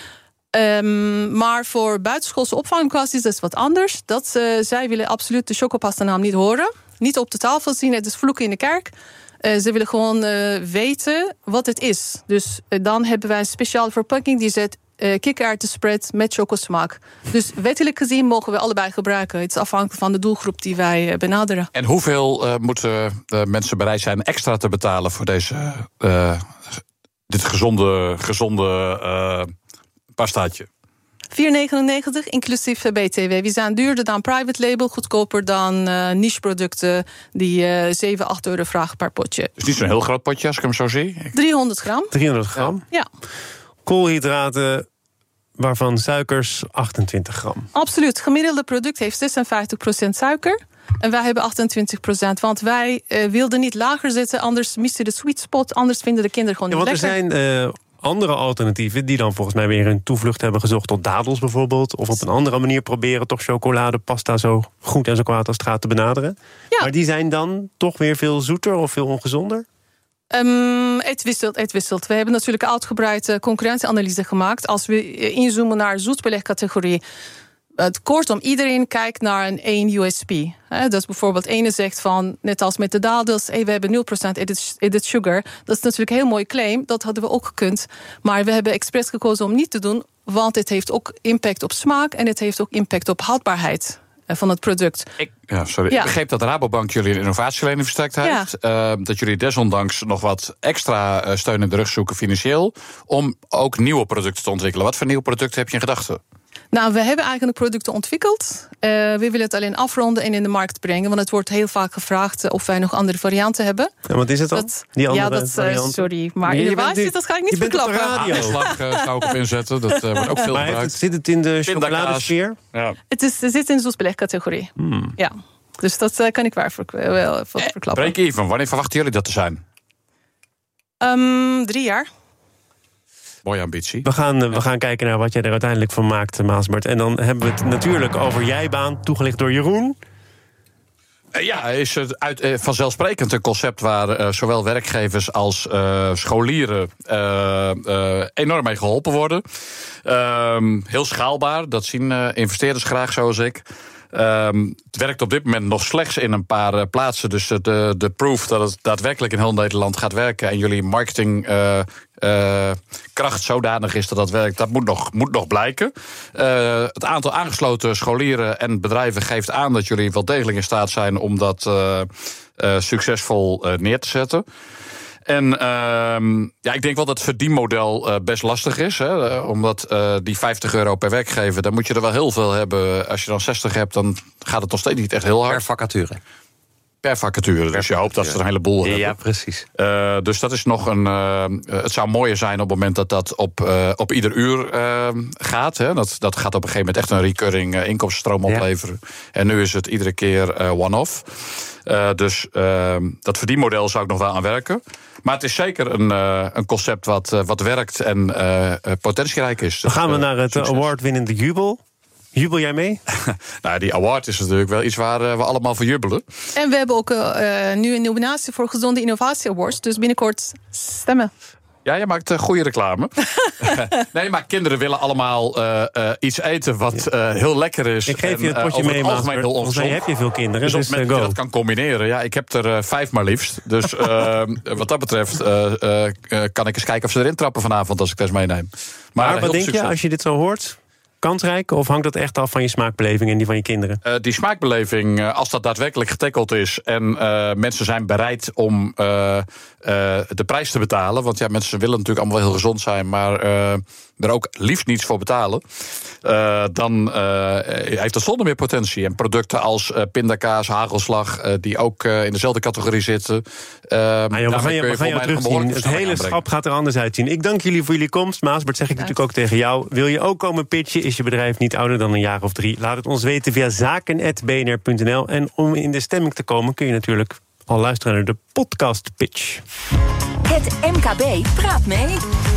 Maar voor buitenschoolse opvangklassen is dat wat anders. Zij willen absoluut de chocopasta-naam niet horen. Niet op de tafel zien, het is vloeken in de kerk. Ze willen gewoon weten wat het is. Dus dan hebben wij een speciale verpakking die zet kikkererwtenspread met chocosmaak. Dus wettelijk gezien mogen we allebei gebruiken. Het is afhankelijk van de doelgroep die wij benaderen. En hoeveel moeten mensen bereid zijn extra te betalen voor dit gezonde pastaatje? $4,99 inclusief BTW. We zijn duurder dan private label, goedkoper dan niche-producten die €7-8 vragen per potje. Dus niet zo'n heel groot potje als ik hem zo zie? 300 gram. 300 gram? Ja. Koolhydraten, waarvan suikers 28 gram. Absoluut. Het gemiddelde product heeft 56% suiker. En wij hebben 28%. Want wij wilden niet lager zitten, anders mist je de sweet spot. Anders vinden de kinderen gewoon niet lekker. Want er zijn andere alternatieven die dan volgens mij weer een toevlucht hebben gezocht tot dadels bijvoorbeeld. Of op een andere manier proberen toch chocoladepasta zo goed en zo kwaad als het gaat te benaderen. Ja. Maar die zijn dan toch weer veel zoeter of veel ongezonder? Het wisselt. We hebben natuurlijk uitgebreid concurrentieanalyse gemaakt. Als we inzoomen naar zoetbelegcategorie. Kortom, iedereen kijkt naar een 1 USP. Dat bijvoorbeeld ene zegt van, net als met de dadels, we hebben 0% added sugar. Dat is natuurlijk een heel mooi claim, dat hadden we ook gekund. Maar we hebben expres gekozen om niet te doen, want het heeft ook impact op smaak en het heeft ook impact op houdbaarheid. van het product. Ik begreep dat Rabobank jullie een innovatieverlening verstrekt heeft. Dat jullie desondanks nog wat extra steun in de rug zoeken financieel, om ook nieuwe producten te ontwikkelen. Wat voor nieuwe producten heb je in gedachten? Nou, we hebben eigenlijk producten ontwikkeld. We willen het alleen afronden en in de markt brengen. Want het wordt heel vaak gevraagd of wij nog andere varianten hebben. En wat is het dan? Die andere varianten? Sorry, maar innovatie, dat ga ik niet verklappen. Slag zou ik op inzetten. Dat wordt ook veel gebruikt. Zit het in de chocoladesfeer? Ja. Het zit in de zoetbelegcategorie. Ja. Dus dat kan ik wel verklappen. Break even, wanneer verwachten jullie dat te zijn? 3 jaar. Mooie ambitie. We gaan kijken naar wat jij er uiteindelijk van maakt, Maasbert. En dan hebben we het natuurlijk over Jijbaan, toegelicht door Jeroen. Is het vanzelfsprekend een concept waar zowel werkgevers als scholieren enorm mee geholpen worden. Heel schaalbaar, dat zien investeerders graag, zoals ik. Het werkt op dit moment nog slechts in een paar plaatsen. Dus de proof dat het daadwerkelijk in heel Nederland gaat werken en jullie marketingkracht zodanig is dat werkt, dat moet nog blijken. Het aantal aangesloten scholieren en bedrijven geeft aan dat jullie wel degelijk in staat zijn om dat succesvol neer te zetten. En ik denk wel dat het verdienmodel best lastig is. Hè, omdat die €50 per werkgever, dan moet je er wel heel veel hebben. Als je dan 60 hebt, dan gaat het nog steeds niet echt heel hard. Per vacature. Dus je hoopt dat ze er een heleboel hebben. Ja, precies. Dus dat is nog het zou mooier zijn op het moment dat op ieder uur gaat. Hè. Dat gaat op een gegeven moment echt een recurring inkomstenstroom opleveren. En nu is het iedere keer one-off. Dus dat verdienmodel zou ik nog wel aan werken. Maar het is zeker een concept wat werkt en potentierijk is. Dan gaan we naar het award-winnende Jubel. Jubel jij mee? Nou, die award is natuurlijk wel iets waar we allemaal voor jubelen. En we hebben ook nu een nominatie voor Gezonde Innovatie Awards. Dus binnenkort stemmen. Ja, je maakt goede reclame. Nee, maar kinderen willen allemaal iets eten wat heel lekker is. Ik geef je het potje mee, maar volgens mij heb je veel kinderen. Dus op het moment dat je dat kan combineren. Ja, ik heb er 5 maar liefst. Dus wat dat betreft kan ik eens kijken of ze erin trappen vanavond als ik deze meeneem. Maar wat denk je als je dit zo hoort? Kansrijk, of hangt dat echt af van je smaakbeleving en die van je kinderen? Die smaakbeleving, als dat daadwerkelijk getackeld is en mensen zijn bereid om de prijs te betalen, want ja, mensen willen natuurlijk allemaal wel heel gezond zijn, maar er ook liefst niets voor betalen, dan heeft dat zonder meer potentie. En producten als pindakaas, hagelslag, die ook in dezelfde categorie zitten. We gaan je terugzien. Het hele schap gaat er anders uitzien. Ik dank jullie voor jullie komst. Maasbert, zeg ik natuurlijk ook tegen jou. Wil je ook komen pitchen? Is je bedrijf niet ouder dan een jaar of 3? Laat het ons weten via zaken@bnr.nl. En om in de stemming te komen kun je natuurlijk al luisteren naar de podcast Pitch. Het MKB praat mee.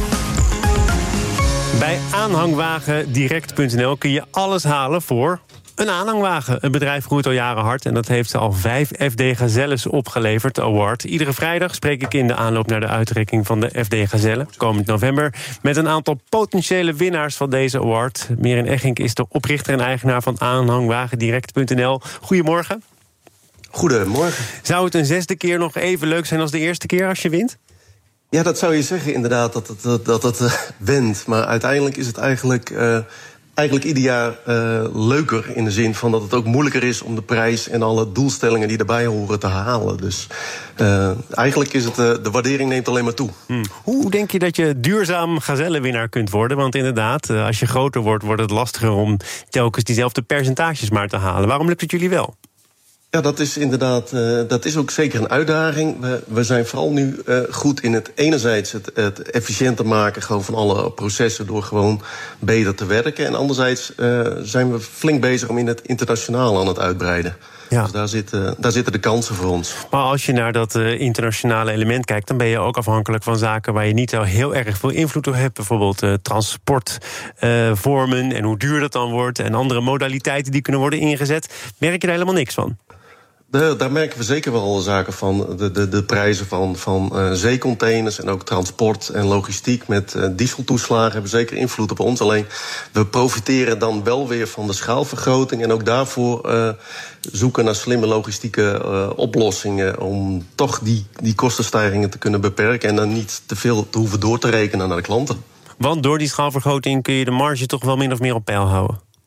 Bij aanhangwagendirect.nl kun je alles halen voor een aanhangwagen. Het bedrijf groeit al jaren hard en dat heeft al 5 FD Gazelles opgeleverd, de award. Iedere vrijdag spreek ik in de aanloop naar de uitreiking van de FD Gazelle, komend november, met een aantal potentiële winnaars van deze award. Mirin Eggink is de oprichter en eigenaar van aanhangwagendirect.nl. Goedemorgen. Goedemorgen. Zou het een 6e keer nog even leuk zijn als de eerste keer als je wint? Ja, dat zou je zeggen inderdaad, dat het wint. Maar uiteindelijk is het eigenlijk ieder jaar leuker in de zin van dat het ook moeilijker is om de prijs en alle doelstellingen die erbij horen te halen. Dus eigenlijk is het de waardering neemt alleen maar toe. Hoe denk je dat je duurzaam gazellenwinnaar kunt worden? Want inderdaad, als je groter wordt het lastiger om telkens diezelfde percentages maar te halen. Waarom lukt het jullie wel? Ja, dat is inderdaad, dat is ook zeker een uitdaging. We zijn vooral nu goed in het enerzijds het efficiënter maken gewoon van alle processen door gewoon beter te werken. En anderzijds zijn we flink bezig om in het internationaal aan het uitbreiden. Ja. Dus daar zitten de kansen voor ons. Maar als je naar dat internationale element kijkt, dan ben je ook afhankelijk van zaken waar je niet zo heel erg veel invloed op hebt. Bijvoorbeeld transportvormen en hoe duur dat dan wordt en andere modaliteiten die kunnen worden ingezet. Merk je daar helemaal niks van? Daar merken we zeker wel zaken van. De prijzen van zeecontainers en ook transport en logistiek met dieseltoeslagen hebben zeker invloed op ons. Alleen we profiteren dan wel weer van de schaalvergroting en ook daarvoor zoeken naar slimme logistieke oplossingen om toch die kostenstijgingen te kunnen beperken en dan niet te veel te hoeven door te rekenen naar de klanten. Want door die schaalvergroting kun je de marge toch wel min of meer op peil houden?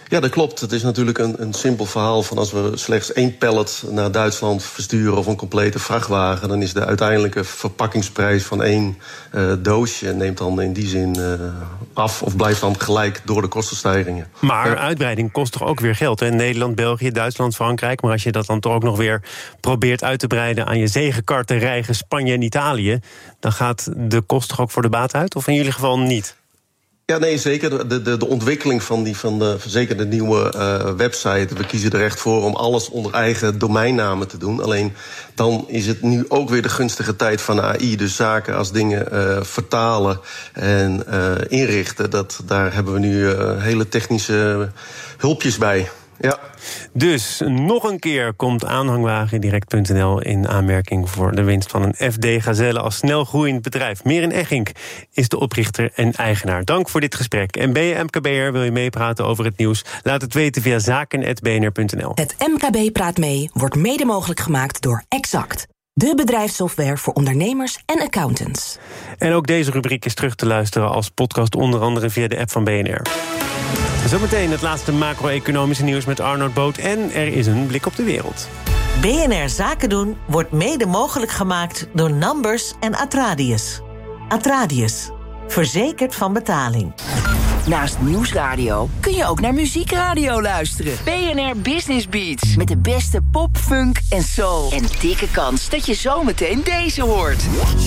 Ja, dat klopt. Het is natuurlijk een simpel verhaal van als we slechts 1 pallet naar Duitsland versturen of een complete vrachtwagen, dan is de uiteindelijke verpakkingsprijs van 1 doosje neemt dan in die zin af of blijft dan gelijk door de kostenstijgingen. Maar uitbreiding kost toch ook weer geld, hè? Nederland, België, Duitsland, Frankrijk. Maar als je dat dan toch ook nog weer probeert uit te breiden aan je zegenkarten rijgen Spanje en Italië, dan gaat de kost toch ook voor de baat uit? Of in jullie geval niet? Ja, nee, zeker. De ontwikkeling zeker de nieuwe website. We kiezen er echt voor om alles onder eigen domeinnamen te doen. Alleen dan is het nu ook weer de gunstige tijd van AI. Dus zaken als dingen vertalen en inrichten, daar hebben we nu hele technische hulpjes bij. Ja. Dus nog een keer komt aanhangwagendirect.nl in aanmerking voor de winst van een FD Gazelle als snel groeiend bedrijf. Meren Eggink is de oprichter en eigenaar. Dank voor dit gesprek. En ben je MKB'er, wil je meepraten over het nieuws? Laat het weten via zaken@bnr.nl. Het MKB Praat Mee wordt mede mogelijk gemaakt door Exact. De bedrijfssoftware voor ondernemers en accountants. En ook deze rubriek is terug te luisteren als podcast, onder andere via de app van BNR. Zometeen het laatste macro-economische nieuws met Arnoud Boot. En er is een blik op de wereld. BNR Zaken doen wordt mede mogelijk gemaakt door Numbers en Atradius. Atradius, verzekerd van betaling. Naast Nieuwsradio kun je ook naar muziekradio luisteren. BNR Business Beats. Met de beste pop, funk en soul. En dikke kans dat je zometeen deze hoort.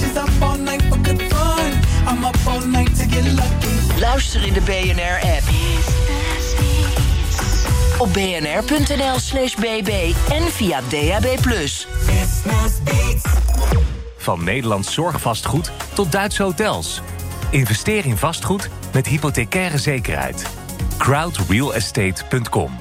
Luister in de BNR-app. Op bnr.nl/bb en via DAB+. Van Nederlands zorgvastgoed tot Duitse hotels. Investeer in vastgoed met hypothecaire zekerheid. crowdrealestate.com.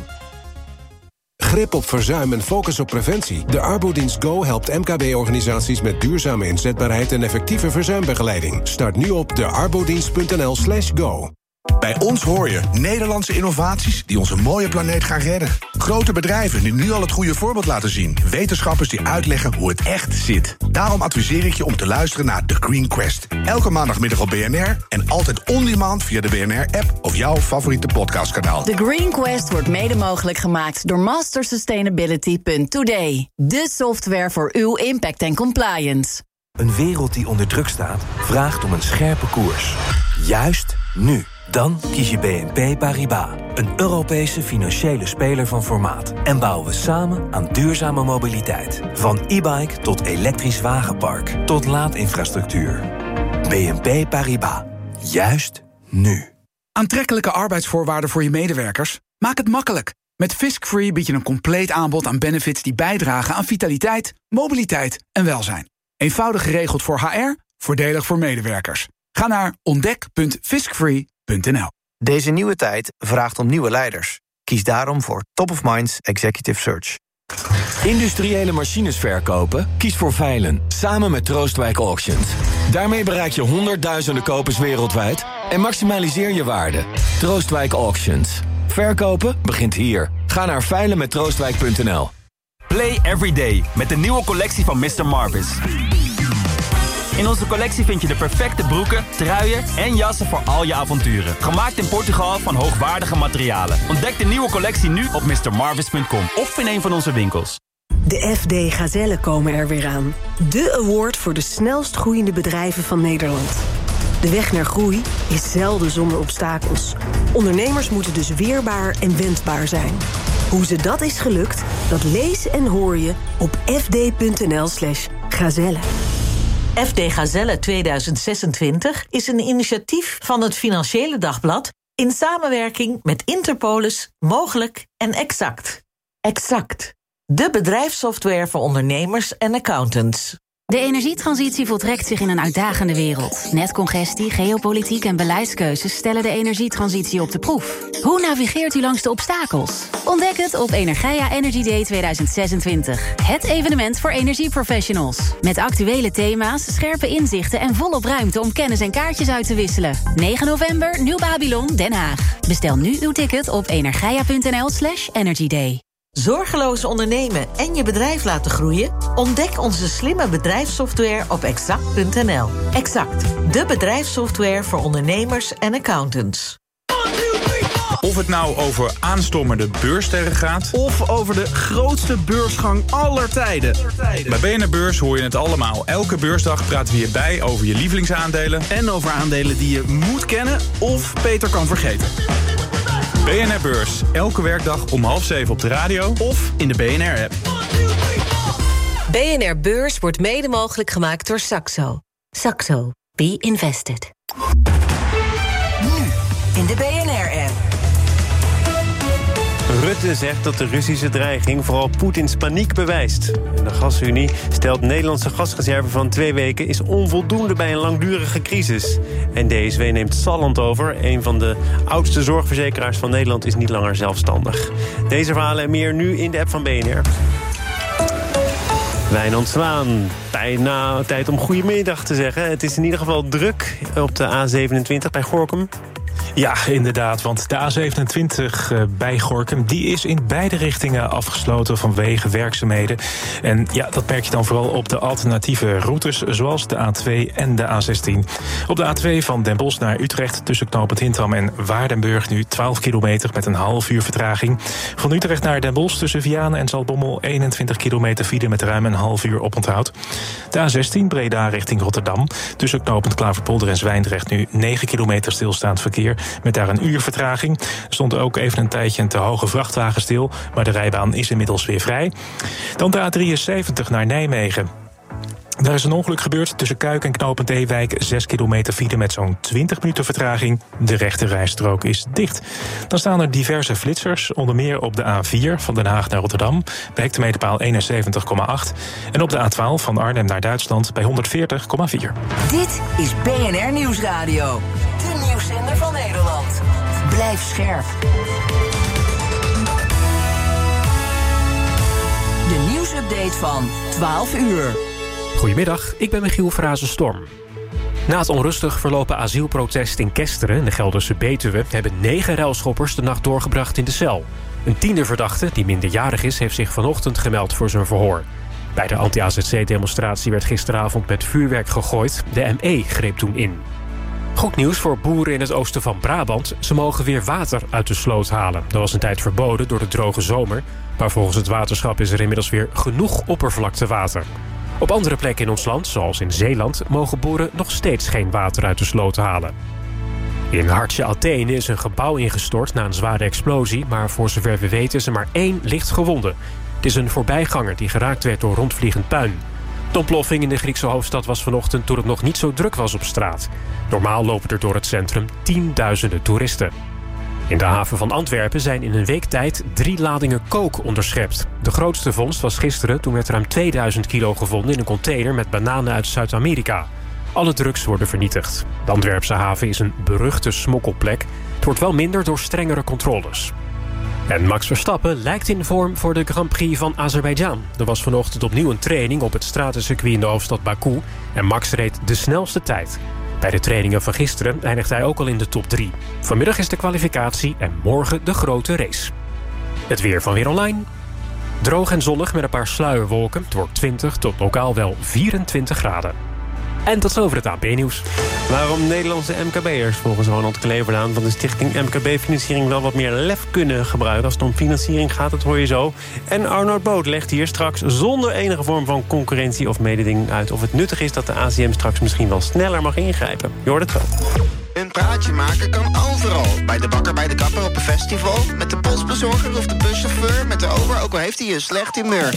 Grip op verzuim en focus op preventie. De Arbodienst Go helpt MKB-organisaties met duurzame inzetbaarheid en effectieve verzuimbegeleiding. Start nu op dearbodienst.nl/go. Bij ons hoor je Nederlandse innovaties die onze mooie planeet gaan redden. Grote bedrijven die nu al het goede voorbeeld laten zien. Wetenschappers die uitleggen hoe het echt zit. Daarom adviseer ik je om te luisteren naar The Green Quest. Elke maandagmiddag op BNR en altijd on-demand via de BNR-app of jouw favoriete podcastkanaal. The Green Quest wordt mede mogelijk gemaakt door mastersustainability.today. De software voor uw impact en compliance. Een wereld die onder druk staat, vraagt om een scherpe koers. Juist nu. Dan kies je BNP Paribas, een Europese financiële speler van formaat. En bouwen we samen aan duurzame mobiliteit. Van e-bike tot elektrisch wagenpark, tot laadinfrastructuur. BNP Paribas, juist nu. Aantrekkelijke arbeidsvoorwaarden voor je medewerkers? Maak het makkelijk. Met Fisk-Free bied je een compleet aanbod aan benefits die bijdragen aan vitaliteit, mobiliteit en welzijn. Eenvoudig geregeld voor HR, voordelig voor medewerkers. Ga naar ontdek.fiskfree.nl. Deze nieuwe tijd vraagt om nieuwe leiders. Kies daarom voor Top of Minds Executive Search. Industriële machines verkopen? Kies voor Veilen, samen met Troostwijk Auctions. Daarmee bereik je honderdduizenden kopers wereldwijd en maximaliseer je waarde. Troostwijk Auctions. Verkopen begint hier. Ga naar veilenmettroostwijk.nl. Play every day met de nieuwe collectie van Mr. Marvis. In onze collectie vind je de perfecte broeken, truien en jassen voor al je avonturen. Gemaakt in Portugal van hoogwaardige materialen. Ontdek de nieuwe collectie nu op mrmarvis.com of in een van onze winkels. De FD Gazelle komen er weer aan. De award voor de snelst groeiende bedrijven van Nederland. De weg naar groei is zelden zonder obstakels. Ondernemers moeten dus weerbaar en wendbaar zijn. Hoe ze dat is gelukt, dat lees en hoor je op fd.nl/gazelle. FD Gazelle 2026 is een initiatief van het Financiële Dagblad in samenwerking met Interpolis, Mogelijk en Exact. Exact, de bedrijfssoftware voor ondernemers en accountants. De energietransitie voltrekt zich in een uitdagende wereld. Netcongestie, geopolitiek en beleidskeuzes stellen de energietransitie op de proef. Hoe navigeert u langs de obstakels? Ontdek het op Energia Energy Day 2026. Het evenement voor energieprofessionals. Met actuele thema's, scherpe inzichten en volop ruimte om kennis en kaartjes uit te wisselen. 9 november, Nieuw Babylon, Den Haag. Bestel nu uw ticket op energia.nl/energyday. Zorgeloos ondernemen en je bedrijf laten groeien? Ontdek onze slimme bedrijfssoftware op exact.nl. Exact, de bedrijfssoftware voor ondernemers en accountants. Of het nou over aanstormende beurssterren gaat, of over de grootste beursgang aller tijden. Bij BNR Beurs hoor je het allemaal. Elke beursdag praten we hierbij over je lievelingsaandelen. En over aandelen die je moet kennen of beter kan vergeten. BNR Beurs, elke werkdag om 6:30 op de radio of in de BNR-app. BNR Beurs wordt mede mogelijk gemaakt door Saxo. Saxo. Be invested. Nu in de BNR-app. Rutte zegt dat de Russische dreiging vooral Poetins paniek bewijst. En de Gasunie stelt Nederlandse gasreserve van 2 weken is onvoldoende bij een langdurige crisis. En DSW neemt Salland over. Een van de oudste zorgverzekeraars van Nederland is niet langer zelfstandig. Deze verhalen en meer nu in de app van BNR. Wijnand Zwaan, bijna tijd om goedemiddag te zeggen. Het is in ieder geval druk op de A27 bij Gorinchem. Ja, inderdaad, want de A27 bij Gorinchem die is in beide richtingen afgesloten vanwege werkzaamheden. En ja, dat merk je dan vooral op de alternatieve routes, zoals de A2 en de A16. Op de A2 van Den Bosch naar Utrecht tussen knooppunt Hintram en Waardenburg nu 12 kilometer met een half uur vertraging. Van Utrecht naar Den Bosch tussen Vianen en Zaltbommel 21 kilometer file met ruim een half uur oponthoud. De A16 Breda richting Rotterdam tussen knooppunt Klaverpolder en Zwijndrecht nu 9 kilometer stilstaand verkeer. Met daar een uur vertraging. Er stond ook even een tijdje een te hoge vrachtwagen stil, maar de rijbaan is inmiddels weer vrij. Dan de A73 naar Nijmegen. Daar is een ongeluk gebeurd tussen Kuik en knooppunt Ewijk. 6 kilometer file met zo'n 20 minuten vertraging. De rechte rijstrook is dicht. Dan staan er diverse flitsers, onder meer op de A4 van Den Haag naar Rotterdam bij hectometerpaal 71,8. En op de A12 van Arnhem naar Duitsland bij 140,4. Dit is BNR Nieuwsradio. De nieuwszender van Nederland. Blijf scherp. De nieuwsupdate van 12 uur. Goedemiddag, ik ben Michiel Frazen-Storm. Na het onrustig verlopen asielprotest in Kesteren, in de Gelderse Betuwe, hebben 9 ruilschoppers de nacht doorgebracht in de cel. Een 10e verdachte, die minderjarig is, heeft zich vanochtend gemeld voor zijn verhoor. Bij de anti-AZC-demonstratie werd gisteravond met vuurwerk gegooid. De ME greep toen in. Goed nieuws voor boeren in het oosten van Brabant. Ze mogen weer water uit de sloot halen. Dat was een tijd verboden door de droge zomer. Maar volgens het waterschap is er inmiddels weer genoeg oppervlaktewater. Op andere plekken in ons land, zoals in Zeeland, mogen boeren nog steeds geen water uit de sloot halen. In hartje Athene is een gebouw ingestort na een zware explosie, maar voor zover we weten is er maar 1 licht gewonde. Het is een voorbijganger die geraakt werd door rondvliegend puin. De ontploffing in de Griekse hoofdstad was vanochtend toen het nog niet zo druk was op straat. Normaal lopen er door het centrum tienduizenden toeristen. In de haven van Antwerpen zijn in een week tijd 3 ladingen coke onderschept. De grootste vondst was gisteren, toen werd ruim 2000 kilo gevonden in een container met bananen uit Zuid-Amerika. Alle drugs worden vernietigd. De Antwerpse haven is een beruchte smokkelplek. Het wordt wel minder door strengere controles. En Max Verstappen lijkt in vorm voor de Grand Prix van Azerbeidzjan. Er was vanochtend opnieuw een training op het stratencircuit in de hoofdstad Baku. En Max reed de snelste tijd. Bij de trainingen van gisteren eindigt hij ook al in de top 3. Vanmiddag is de kwalificatie en morgen de grote race. Het weer van Weer Online. Droog en zonnig met een paar sluierwolken. Het wordt 20 tot lokaal wel 24 graden. En tot zover het AP-nieuws. Waarom Nederlandse MKB'ers volgens Ronald Kleverdaan van de stichting MKB-financiering wel wat meer lef kunnen gebruiken als het om financiering gaat, dat hoor je zo. En Arnoud Boot legt hier straks zonder enige vorm van concurrentie of mededinging uit of het nuttig is dat de ACM straks misschien wel sneller mag ingrijpen. Je hoort het wel. Een praatje maken kan overal. Bij de bakker, bij de kapper, op een festival. Met de postbezorger of de buschauffeur. Met de ober, ook al heeft hij een slecht humeur.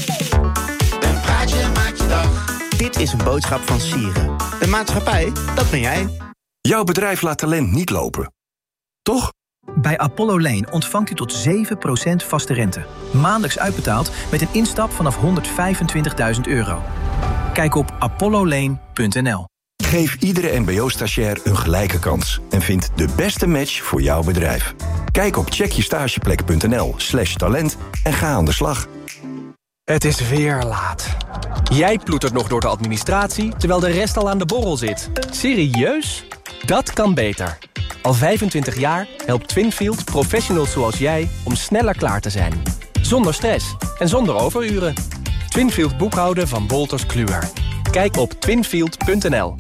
Een praatje maakt je dag. Dit is een boodschap van Sieren. De maatschappij, dat ben jij. Jouw bedrijf laat talent niet lopen. Toch? Bij Apollo Lane ontvangt u tot 7% vaste rente. Maandelijks uitbetaald met een instap vanaf €125.000. Kijk op apollolane.nl. Geef iedere mbo-stagiair een gelijke kans. En vind de beste match voor jouw bedrijf. Kijk op checkjestageplek.nl/talent en ga aan de slag. Het is weer laat. Jij ploetert nog door de administratie, terwijl de rest al aan de borrel zit. Serieus? Dat kan beter. Al 25 jaar helpt Twinfield professionals zoals jij om sneller klaar te zijn. Zonder stress en zonder overuren. Twinfield boekhouden van Wolters Kluwer. Kijk op twinfield.nl.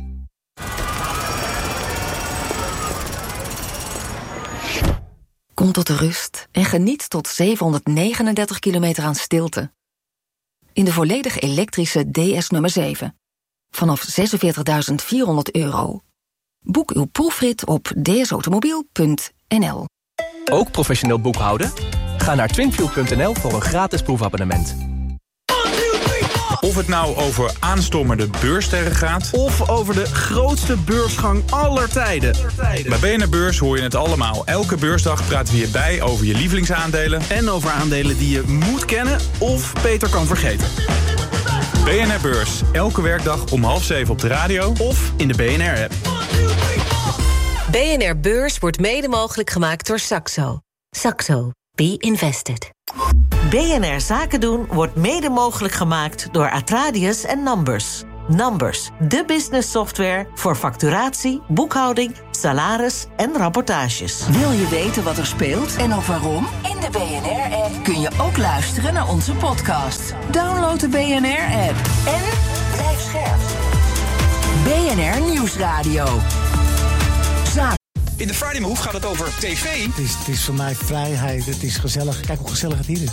Kom tot de rust en geniet tot 739 kilometer aan stilte. In de volledig elektrische DS nummer 7. Vanaf €46.400. Boek uw proefrit op dsautomobiel.nl. Ook professioneel boekhouden? Ga naar twinview.nl voor een gratis proefabonnement. Of het nou over aanstommende beurssterren gaat, of over de grootste beursgang aller tijden. Bij BNR Beurs hoor je het allemaal. Elke beursdag praten we je bij over je lievelingsaandelen. En over aandelen die je moet kennen of beter kan vergeten. BNR Beurs, elke werkdag om 6:30 op de radio of in de BNR-app. BNR Beurs wordt mede mogelijk gemaakt door Saxo. Saxo. Be invested. BNR Zaken doen wordt mede mogelijk gemaakt door Atradius en Numbers. Numbers, de business software voor facturatie, boekhouding, salaris en rapportages. Wil je weten wat er speelt en ook waarom? In de BNR-app kun je ook luisteren naar onze podcast. Download de BNR-app en blijf scherp. BNR Nieuwsradio. In de Friday Move gaat het over tv. Het is voor mij vrijheid. Het is gezellig. Kijk hoe gezellig het hier is.